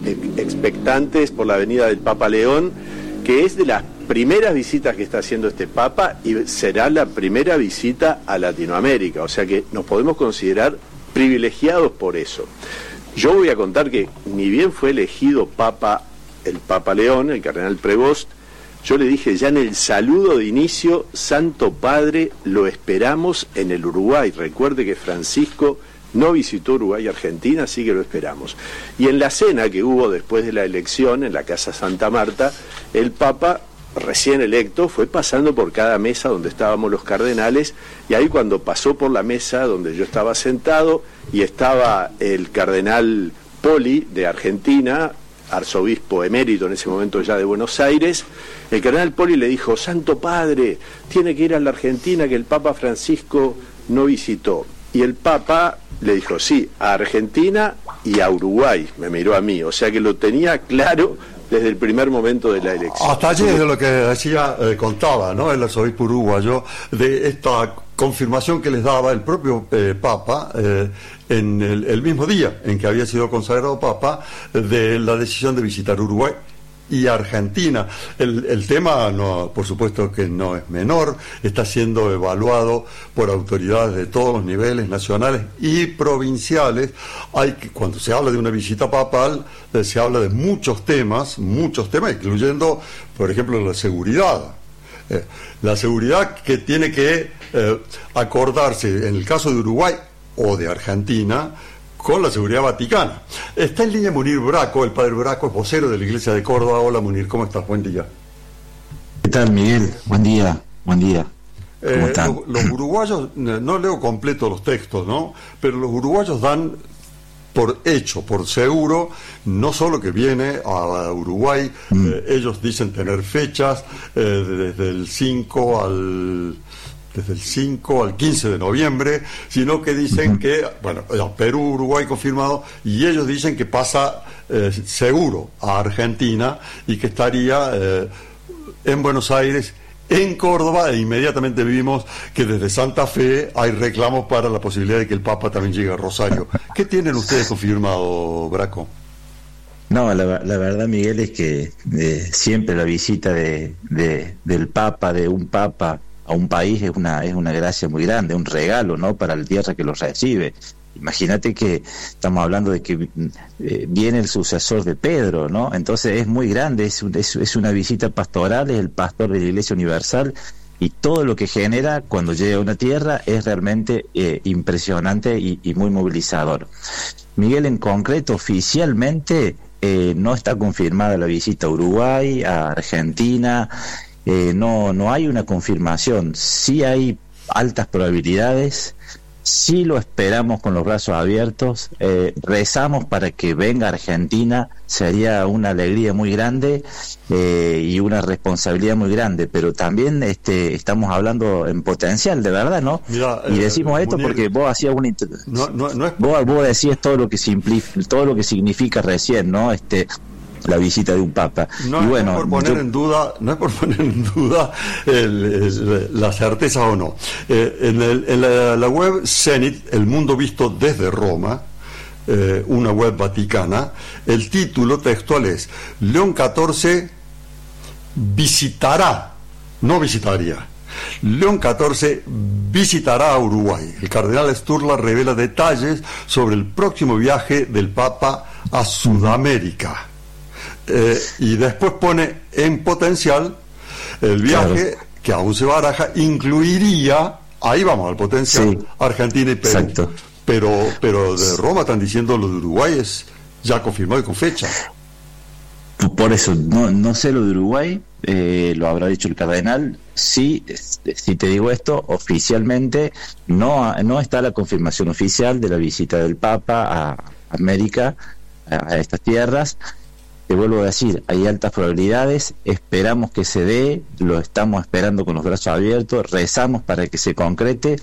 expectantes por la venida del Papa León, que es de las primeras visitas que está haciendo este Papa y será la primera visita a Latinoamérica, o sea que nos podemos considerar privilegiados por eso. Yo voy a contar que ni bien fue elegido Papa, el Papa León, el cardenal Prevost, yo le dije ya en el saludo de inicio: Santo Padre, lo esperamos en el Uruguay. Recuerde que Francisco no visitó Uruguay y Argentina, así que lo esperamos. Y en la cena que hubo después de la elección en la Casa Santa Marta, el Papa recién electo fue pasando por cada mesa donde estábamos los cardenales, y ahí cuando pasó por la mesa donde yo estaba sentado y estaba el cardenal Poli de Argentina, arzobispo emérito en ese momento ya de Buenos Aires, el cardenal Poli le dijo: Santo Padre, tiene que ir a la Argentina que el Papa Francisco no visitó. Y el Papa le dijo: sí, a Argentina y a Uruguay. Me miró a mí, o sea que lo tenía claro desde el primer momento de la elección. Hasta ayer de lo que decía, eh, contaba, ¿no?, el arzobispo uruguayo, de esta confirmación que les daba el propio eh, Papa eh, en el, el mismo día en que había sido consagrado Papa, de la decisión de visitar Uruguay y Argentina. El, el tema, no, por supuesto que no es menor, está siendo evaluado por autoridades de todos los niveles, nacionales y provinciales. Hay que, cuando se habla de una visita papal, eh, se habla de muchos temas, muchos temas, incluyendo, por ejemplo, la seguridad. Eh, la seguridad que tiene que eh, acordarse, en el caso de Uruguay o de Argentina, con la seguridad vaticana. Está en línea Munir Braco, el padre Braco es vocero de la Iglesia de Córdoba. Hola Munir, ¿cómo estás? Buen día. ¿Qué tal, Miguel? Buen día, buen día. ¿Cómo Eh, están? los, los uruguayos, no leo completo los textos, ¿no?, pero los uruguayos dan por hecho, por seguro, no solo que viene a Uruguay, mm. eh, ellos dicen tener fechas eh, desde el cinco al... desde el cinco al quince de noviembre, sino que dicen que, bueno, Perú, Uruguay confirmado, y ellos dicen que pasa eh, seguro a Argentina y que estaría eh, en Buenos Aires, en Córdoba, e inmediatamente vimos que desde Santa Fe hay reclamos para la posibilidad de que el Papa también llegue a Rosario. ¿Qué tienen ustedes confirmado, Braco? No, la, la verdad, Miguel, es que eh, siempre la visita de, de, del Papa, de un Papa a un país, es una es una gracia muy grande, un regalo, ¿no?, para la tierra que los recibe. Imagínate que estamos hablando de que eh, viene el sucesor de Pedro, ¿no? Entonces es muy grande, es, es, es una visita pastoral, es el pastor de la Iglesia Universal, y todo lo que genera cuando llega a una tierra es realmente eh, impresionante y, y muy movilizador. Miguel, en concreto, oficialmente eh, no está confirmada la visita a Uruguay, a Argentina. Eh, no, no hay una confirmación. Sí hay altas probabilidades, sí lo esperamos con los brazos abiertos, eh, rezamos para que venga Argentina, sería una alegría muy grande eh, y una responsabilidad muy grande, pero también este, estamos hablando en potencial, de verdad, ¿no? Mirá, y decimos eh, esto Munir, porque vos hacías una inter... no, no, no es... vos, vos decías todo lo que simplif... todo lo que significa recién, ¿no? Este la visita de un papa. No, y bueno, no es por poner yo... en duda, no es por poner en duda el, el, la certeza o no. Eh, en el, en la, la web Zenit, El Mundo Visto desde Roma, eh, una web vaticana, el título textual es: León catorce visitará, no visitaría. León catorce visitará a Uruguay. El cardenal Sturla revela detalles sobre el próximo viaje del Papa a Sudamérica. Eh, y después pone en potencial el viaje, claro, que aún se baraja, incluiría, ahí vamos al potencial, sí, Argentina y Perú. Exacto. Pero, pero de Roma están diciendo lo de Uruguay es ya confirmado y con fecha. Por eso, no, no sé lo de Uruguay, eh, lo habrá dicho el cardenal. Sí, si te digo esto, oficialmente no, no está la confirmación oficial de la visita del Papa a América, a, a estas tierras. Te vuelvo a decir, hay altas probabilidades, esperamos que se dé, lo estamos esperando con los brazos abiertos, rezamos para que se concrete,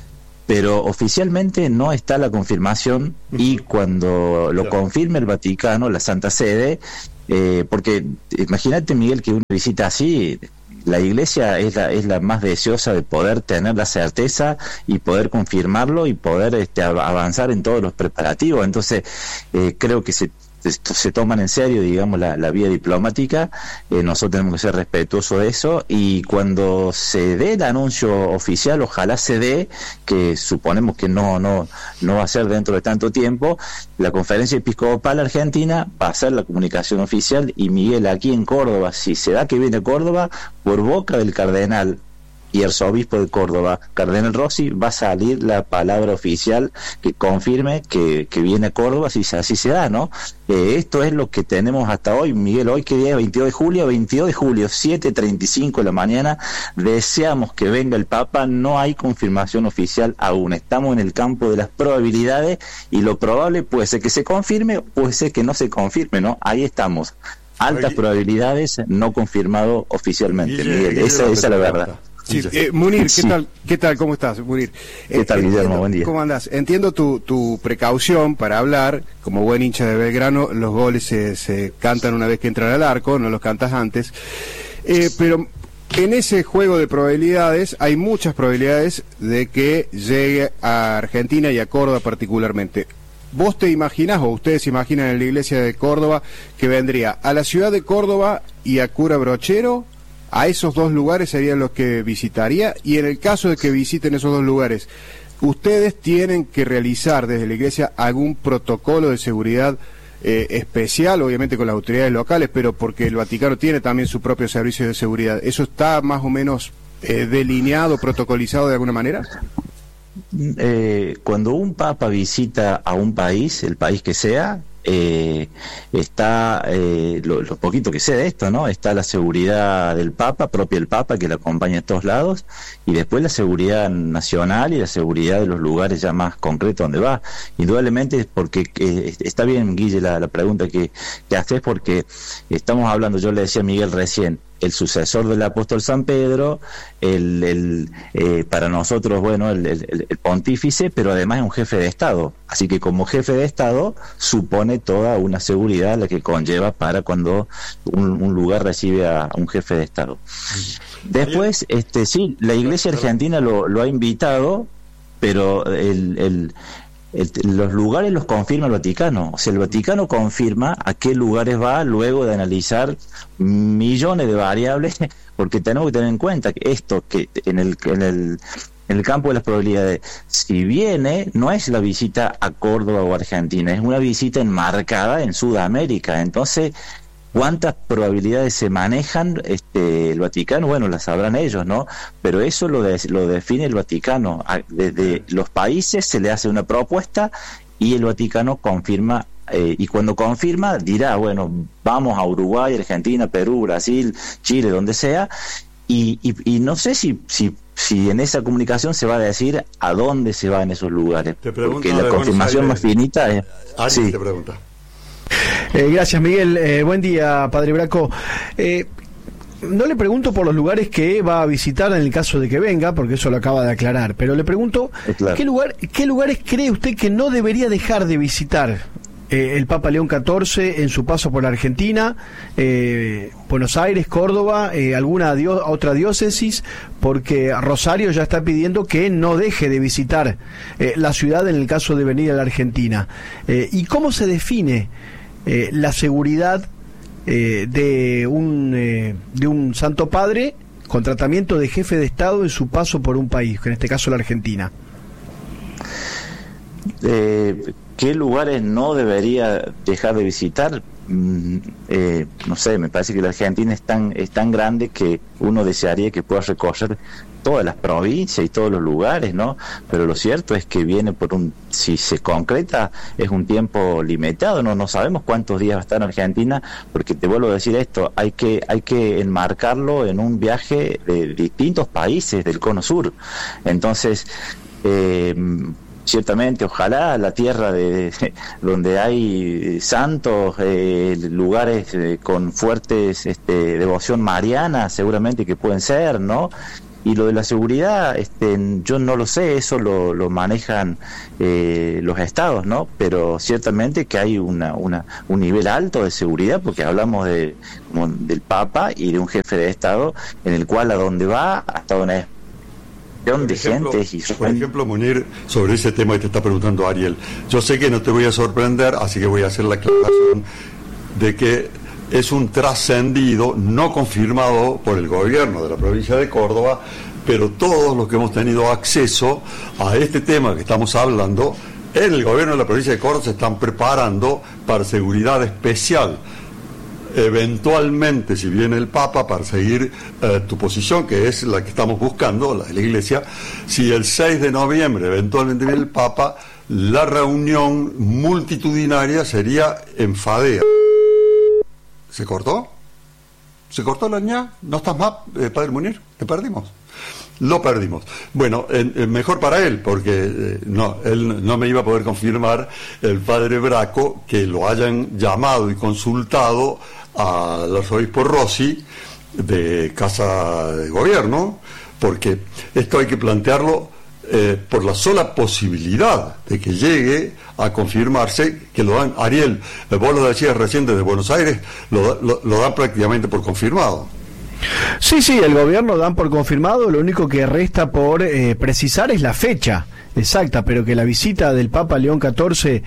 pero oficialmente no está la confirmación, y cuando lo confirme el Vaticano, la Santa Sede, eh, porque imagínate, Miguel, que una visita así, la Iglesia es la, es la más deseosa de poder tener la certeza y poder confirmarlo y poder este, avanzar en todos los preparativos. Entonces eh, creo que se Esto se toman en serio, digamos, la, la vía diplomática. Eh, nosotros tenemos que ser respetuosos de eso, y cuando se dé el anuncio oficial, ojalá se dé, que suponemos que no no no va a ser dentro de tanto tiempo, la Conferencia Episcopal Argentina va a hacer la comunicación oficial, y Miguel, aquí en Córdoba, si se da que viene a Córdoba, por boca del cardenal y arzobispo de Córdoba, Cardenal Rossi, va a salir la palabra oficial que confirme que, que viene a Córdoba, si así se da, ¿no? Eh, esto es lo que tenemos hasta hoy, Miguel. Hoy, ¿qué día? veintidós de julio, veintidós de julio, siete treinta y cinco de la mañana. Deseamos que venga el Papa, no hay confirmación oficial aún. Estamos en el campo de las probabilidades, y lo probable puede ser que se confirme, puede ser que no se confirme, ¿no? Ahí estamos. Altas probabilidades, no confirmado oficialmente, Miguel. Esa, esa es la verdad. Sí, eh, Munir, ¿qué Sí. tal? ¿Qué tal? ¿Cómo estás, Munir? ¿Qué tal, Guillermo? entiendo- Buen día. ¿Cómo andás? Entiendo tu, tu precaución para hablar. Como buen hincha de Belgrano, los goles se, se cantan una vez que entran al arco, no los cantas antes. Eh, pero en ese juego de probabilidades hay muchas probabilidades de que llegue a Argentina y a Córdoba particularmente. ¿Vos te imaginás, o ustedes se imaginan en la iglesia de Córdoba, que vendría a la ciudad de Córdoba y a Cura Brochero? A esos dos lugares serían los que visitaría, y en el caso de que visiten esos dos lugares, ¿ustedes tienen que realizar desde la iglesia algún protocolo de seguridad eh, especial, obviamente con las autoridades locales, pero porque el Vaticano tiene también su propio servicio de seguridad? ¿Eso está más o menos eh, delineado, protocolizado de alguna manera? Eh, cuando un papa visita a un país, el país que sea, eh, está, eh, lo, lo poquito que sé de esto, ¿no? Está la seguridad del Papa, propia del Papa, que le acompaña a todos lados, y después la seguridad nacional y la seguridad de los lugares ya más concretos donde va. Indudablemente, porque eh, está bien, Guille, la, la pregunta que, que haces, porque estamos hablando, yo le decía a Miguel recién, el sucesor del apóstol San Pedro, el, el eh, para nosotros, bueno, el, el, el pontífice, pero además es un jefe de Estado. Así que como jefe de Estado supone toda una seguridad la que conlleva para cuando un, un lugar recibe a, a un jefe de Estado. Después, este sí, la Iglesia Argentina lo, lo ha invitado, pero el... el El, los lugares los confirma el Vaticano. O sea, el Vaticano confirma a qué lugares va luego de analizar millones de variables, porque tenemos que tener en cuenta que esto, que en el, en el, en el campo de las probabilidades, si viene, no es la visita a Córdoba o Argentina, es una visita enmarcada en Sudamérica. Entonces, ¿cuántas probabilidades se manejan este, el Vaticano? Bueno, las sabrán ellos, ¿no? Pero eso lo, de, lo define el Vaticano. Desde los países se le hace una propuesta y el Vaticano confirma, eh, y cuando confirma dirá, bueno, vamos a Uruguay, Argentina, Perú, Brasil, Chile, donde sea, y, y, y no sé si, si, si en esa comunicación se va a decir a dónde se va en esos lugares, porque la confirmación más finita es... Sí. Te pregunta. Eh, gracias, Miguel. Eh, buen día, Padre Braco. Eh, no le pregunto por los lugares que va a visitar en el caso de que venga, porque eso lo acaba de aclarar, pero le pregunto, claro. ¿qué, lugar, ¿qué lugares cree usted que no debería dejar de visitar eh, el Papa León catorce en su paso por la Argentina, eh, Buenos Aires, Córdoba, eh, alguna dio, otra diócesis? Porque Rosario ya está pidiendo que no deje de visitar eh, la ciudad en el caso de venir a la Argentina. Eh, ¿Y cómo se define Eh, la seguridad eh, de un eh, de un Santo Padre con tratamiento de jefe de Estado en su paso por un país, que en este caso la Argentina? Eh, ¿Qué lugares no debería dejar de visitar? Mm, eh, no sé, me parece que la Argentina es tan, es tan grande que uno desearía que pueda recorrer todas las provincias y todos los lugares, ¿no? Pero lo cierto es que viene por un, si se concreta, es un tiempo limitado, no no sabemos cuántos días va a estar en Argentina, porque te vuelvo a decir esto, hay que hay que enmarcarlo en un viaje de distintos países del Cono Sur. Entonces, eh, ciertamente, ojalá la tierra de, de donde hay santos, eh, lugares eh, con fuertes este, devoción mariana, seguramente que pueden ser, ¿no? Y lo de la seguridad, este, yo no lo sé, eso lo, lo manejan eh, los estados, ¿no? Pero ciertamente que hay una, una, un nivel alto de seguridad, porque hablamos de, como del Papa y de un jefe de estado, en el cual a donde va ha estado una explosión de gente. Y... Por ejemplo, Munir, sobre ese tema que te está preguntando Ariel, yo sé que no te voy a sorprender, así que voy a hacer la aclaración de que es un trascendido no confirmado por el gobierno de la provincia de Córdoba, pero todos los que hemos tenido acceso a este tema que estamos hablando, en el gobierno de la provincia de Córdoba se están preparando para seguridad especial. Eventualmente, si viene el Papa, para seguir eh, tu posición, que es la que estamos buscando, la de la Iglesia, si el seis de noviembre eventualmente viene el Papa, la reunión multitudinaria sería en Fadea. ¿Se cortó? ¿Se cortó la ña? ¿No estás más, eh, Padre Munir? ¿Te perdimos? Lo perdimos. Bueno, eh, eh, mejor para él, porque eh, no, él no me iba a poder confirmar, el Padre Braco, que lo hayan llamado y consultado al arzobispo Rossi de Casa de Gobierno, porque esto hay que plantearlo Eh, por la sola posibilidad de que llegue a confirmarse, que lo dan, Ariel, eh, vos lo decías recién desde Buenos Aires, lo, lo, lo dan prácticamente por confirmado. Sí, sí, el gobierno dan por confirmado, lo único que resta por eh, precisar es la fecha exacta, pero que la visita del Papa León catorce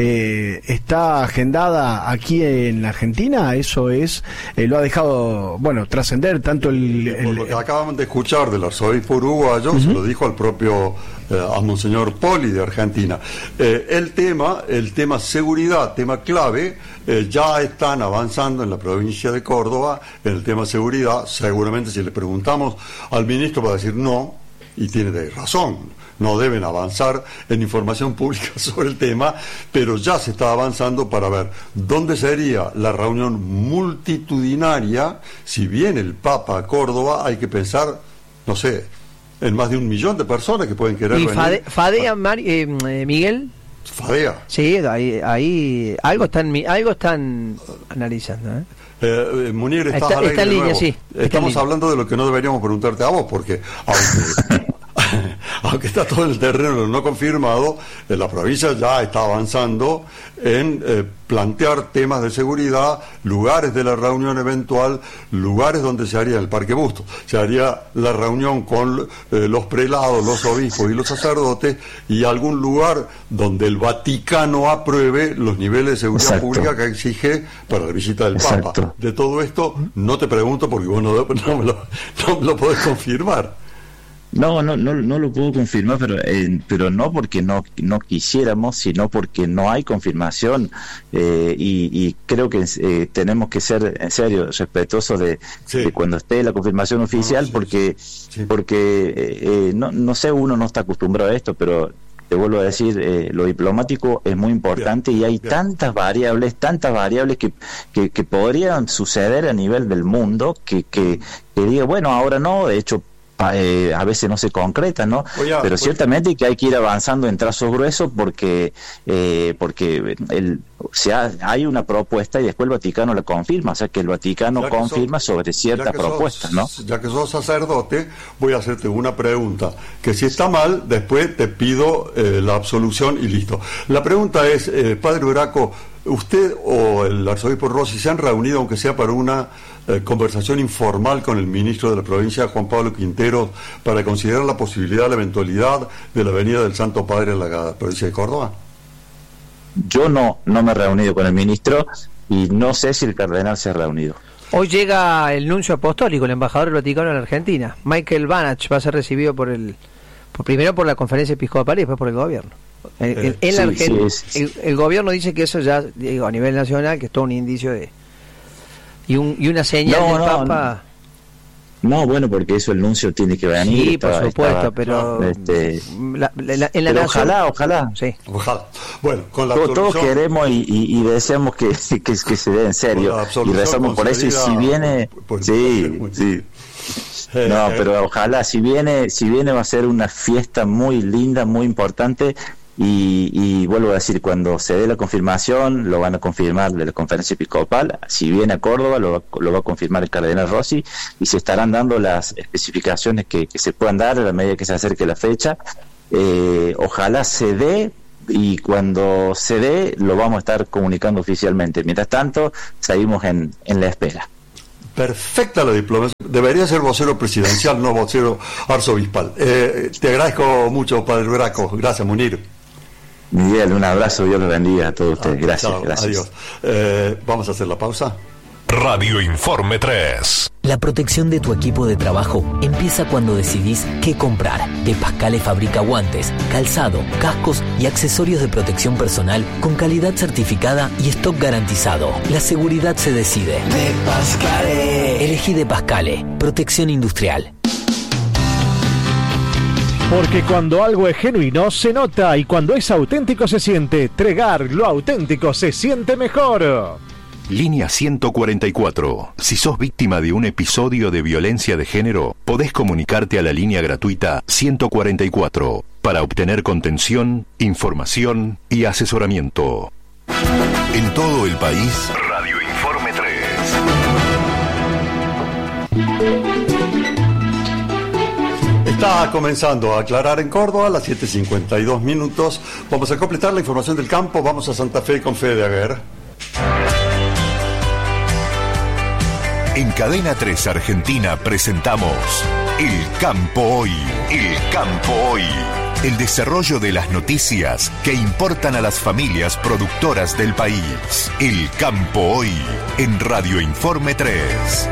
eh, está agendada aquí en la Argentina, eso es, eh, lo ha dejado, bueno, trascender tanto el... el Por lo que acabamos de escuchar del arzobispo uruguayo, uh-huh. se lo dijo al propio, eh, a Monseñor Poli de Argentina. Eh, el tema, el tema seguridad, tema clave, eh, ya están avanzando en la provincia de Córdoba, en el tema seguridad, seguramente si le preguntamos al ministro va a decir no, y tiene de razón. No deben avanzar en información pública sobre el tema, pero ya se está avanzando para ver dónde sería la reunión multitudinaria. Si viene el Papa a Córdoba, hay que pensar, no sé, en más de un millón de personas que pueden querer ¿Y venir. Fade, Fadea, Mar, eh, Miguel? Fadea. Sí, ahí, ahí algo están, algo están analizando, ¿eh? Eh, eh, Munir, estás está, al aire está en de línea, nuevo. sí. Estamos hablando de lo que no deberíamos preguntarte a vos, porque aunque aunque está todo en el terreno no confirmado, eh, la provincia ya está avanzando en eh, plantear temas de seguridad, lugares de la reunión eventual, lugares donde se haría el Parque Bustos. Se haría la reunión con eh, los prelados, los obispos y los sacerdotes, y algún lugar donde el Vaticano apruebe los niveles de seguridad Exacto. pública que exige para la visita del Exacto. Papa. De todo esto no te pregunto porque vos no, no, me, lo, no me lo podés confirmar. No, no, no, no lo puedo confirmar, pero eh, pero no porque no no quisiéramos, sino porque no hay confirmación eh, y, y creo que eh, tenemos que ser en serio respetuosos de, sí. de cuando esté la confirmación oficial, no, sí, porque sí. porque eh, eh, no no sé, uno no está acostumbrado a esto, pero te vuelvo a decir, eh, lo diplomático es muy importante bien, y hay bien. tantas variables, tantas variables que, que, que podrían suceder a nivel del mundo que que, que diga, bueno, ahora no, de hecho Eh, a veces no se concreta, ¿no? Oye, pero oye. ciertamente que hay que ir avanzando en trazos gruesos porque eh, porque el, o sea, hay una propuesta y después el Vaticano la confirma, o sea que el Vaticano que confirma sos, sobre ciertas propuestas, ¿no? Ya que sos sacerdote, voy a hacerte una pregunta, que si está mal, después te pido eh, la absolución y listo. La pregunta es, eh, Padre Braco, ¿usted o el arzobispo Rossi se han reunido, aunque sea para una Eh, conversación informal con el ministro de la provincia, Juan Pablo Quinteros, para considerar la posibilidad, la eventualidad de la venida del Santo Padre en la provincia de Córdoba? Yo no, no me he reunido con el ministro y no sé si el cardenal se ha reunido. Hoy llega el nuncio apostólico, el embajador del Vaticano en la Argentina. Michael Banach va a ser recibido por el por, primero por la conferencia episcopal y después por el gobierno. El, el, el, sí, Argent- sí, sí. el, el gobierno dice que eso ya, digo, a nivel nacional, que es todo un indicio de y, un, y una señal no, del no, Papa. No, bueno, porque eso el nuncio tiene que venir. Sí, estaba, por supuesto, estaba, pero este, la, la, la, en la pero nación, ojalá, ojalá. Sí. Ojalá. Bueno, con la todos, todos queremos y, y, y deseamos que, que, que se dé en serio. Y rezamos por eso. Y si viene, por, sí, por sí. No, pero ojalá, si viene, si viene va a ser una fiesta muy linda, muy importante. Y, y vuelvo a decir, cuando se dé la confirmación, lo van a confirmar de la conferencia episcopal. Si viene a Córdoba, lo, lo va a confirmar el cardenal Rossi, y se estarán dando las especificaciones que, que se puedan dar a la medida que se acerque la fecha. Eh, ojalá se dé, y cuando se dé lo vamos a estar comunicando oficialmente. Mientras tanto, seguimos en, en la espera. Perfecta la diplomacia. Debería ser vocero presidencial, no vocero arzobispal. Eh, te agradezco mucho, Padre Braco. Gracias, Munir. Miguel, un abrazo, Dios los bendiga a todos ustedes. Gracias, Chao, gracias. Adiós. Eh, vamos a hacer la pausa. Radio Informe tres. La protección de tu equipo de trabajo empieza cuando decidís qué comprar. De Pascale fabrica guantes, calzado, cascos y accesorios de protección personal con calidad certificada y stock garantizado. La seguridad se decide. De Pascale. Elegí De Pascale. Protección industrial. Porque cuando algo es genuino se nota, y cuando es auténtico se siente. Tregar, lo auténtico se siente mejor. Línea ciento cuarenta y cuatro. Si sos víctima de un episodio de violencia de género, podés comunicarte a la línea gratuita ciento cuarenta y cuatro para obtener contención, información y asesoramiento. En todo el país, Radio Informe tres. Está comenzando a aclarar en Córdoba a las siete cincuenta y dos minutos. Vamos a completar la información del campo. Vamos a Santa Fe con Fede Aguer. En Cadena tres Argentina presentamos El Campo Hoy. El Campo Hoy. El desarrollo de las noticias que importan a las familias productoras del país. El Campo Hoy en Radio Informe tres.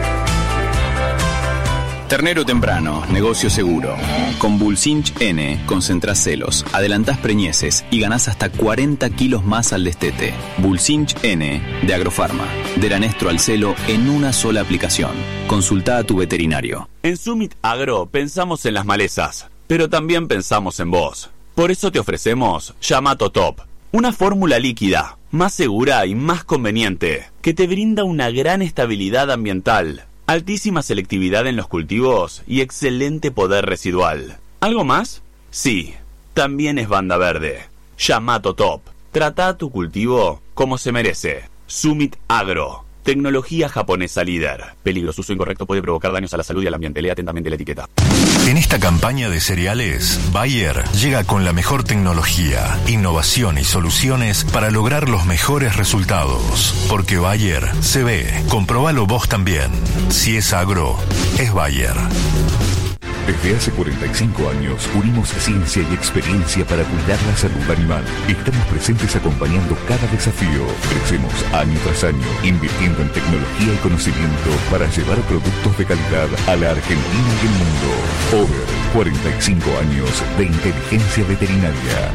Ternero temprano, negocio seguro. Con Bulsinch N, concentrás celos, adelantás preñeces y ganás hasta cuarenta kilos más al destete. Bulsinch N, de Agrofarma. Del anestro al celo en una sola aplicación. Consulta a tu veterinario. En Summit Agro pensamos en las malezas, pero también pensamos en vos. Por eso te ofrecemos Yamato Top, una fórmula líquida, más segura y más conveniente, que te brinda una gran estabilidad ambiental, altísima selectividad en los cultivos y excelente poder residual. ¿Algo más? Sí, también es banda verde. Yamato Top. Trata tu cultivo como se merece. Summit Agro. Tecnología japonesa líder. Peligro, su uso incorrecto puede provocar daños a la salud y al ambiente. Lea atentamente la etiqueta. En esta campaña de cereales, Bayer llega con la mejor tecnología, innovación y soluciones para lograr los mejores resultados. Porque Bayer se ve. Comprobalo vos también. Si es agro, es Bayer. Desde hace cuarenta y cinco años unimos ciencia y experiencia para cuidar la salud animal. Estamos presentes acompañando cada desafío. Crecemos año tras año, invirtiendo en tecnología y conocimiento para llevar productos de calidad a la Argentina y el mundo. Over, cuarenta y cinco años de inteligencia veterinaria.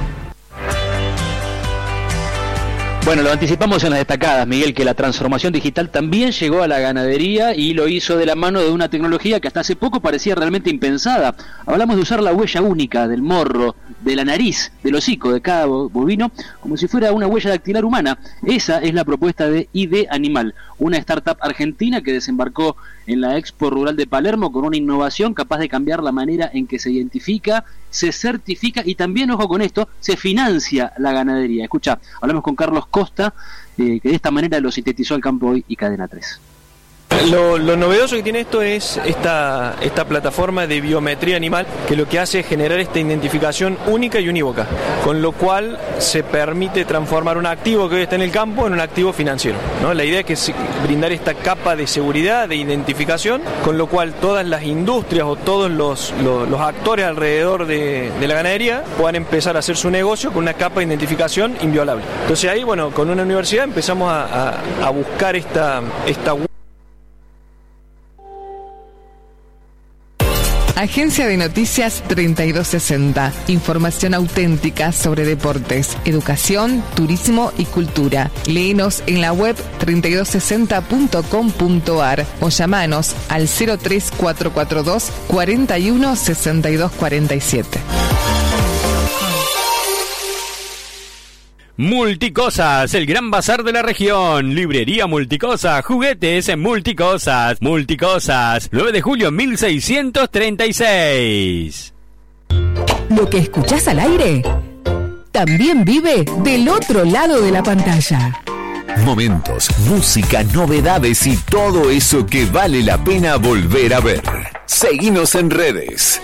Bueno, lo anticipamos en las destacadas, Miguel, que la transformación digital también llegó a la ganadería y lo hizo de la mano de una tecnología que hasta hace poco parecía realmente impensada. Hablamos de usar la huella única del morro, de la nariz, del hocico de cada bovino, como si fuera una huella dactilar humana. Esa es la propuesta de I D Animal, una startup argentina que desembarcó en la Expo Rural de Palermo con una innovación capaz de cambiar la manera en que se identifica, se certifica y también, ojo con esto, se financia la ganadería. Escucha, hablamos con Carlos Costa, eh, que de esta manera lo sintetizó el Campo Hoy y Cadena tres. Lo, lo novedoso que tiene esto es esta, esta plataforma de biometría animal, que lo que hace es generar esta identificación única y unívoca, con lo cual se permite transformar un activo que hoy está en el campo en un activo financiero, ¿no? La idea es que es brindar esta capa de seguridad, de identificación, con lo cual todas las industrias o todos los, los, los actores alrededor de, de la ganadería puedan empezar a hacer su negocio con una capa de identificación inviolable. Entonces ahí, bueno, con una universidad empezamos a, a, a buscar esta, esta Agencia de Noticias treinta y dos sesenta. Información auténtica sobre deportes, educación, turismo y cultura. Léenos en la web treinta y dos sesenta punto com punto ar o llamanos al cero tres cuatro cuatro dos, cuarenta y uno, sesenta y dos cuarenta y siete. Multicosas, el gran bazar de la región. Librería Multicosa, juguetes en Multicosas. Multicosas, nueve de julio mil seiscientos treinta y seis. Lo que escuchás al aire también vive del otro lado de la pantalla. Momentos, música, novedades y todo eso que vale la pena volver a ver. Seguinos en redes.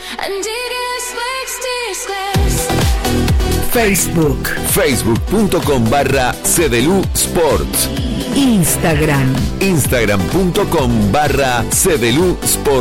Facebook. Facebook.com barra Cedelu Sports. Instagram. Instagram.com barra Cedelu Sports.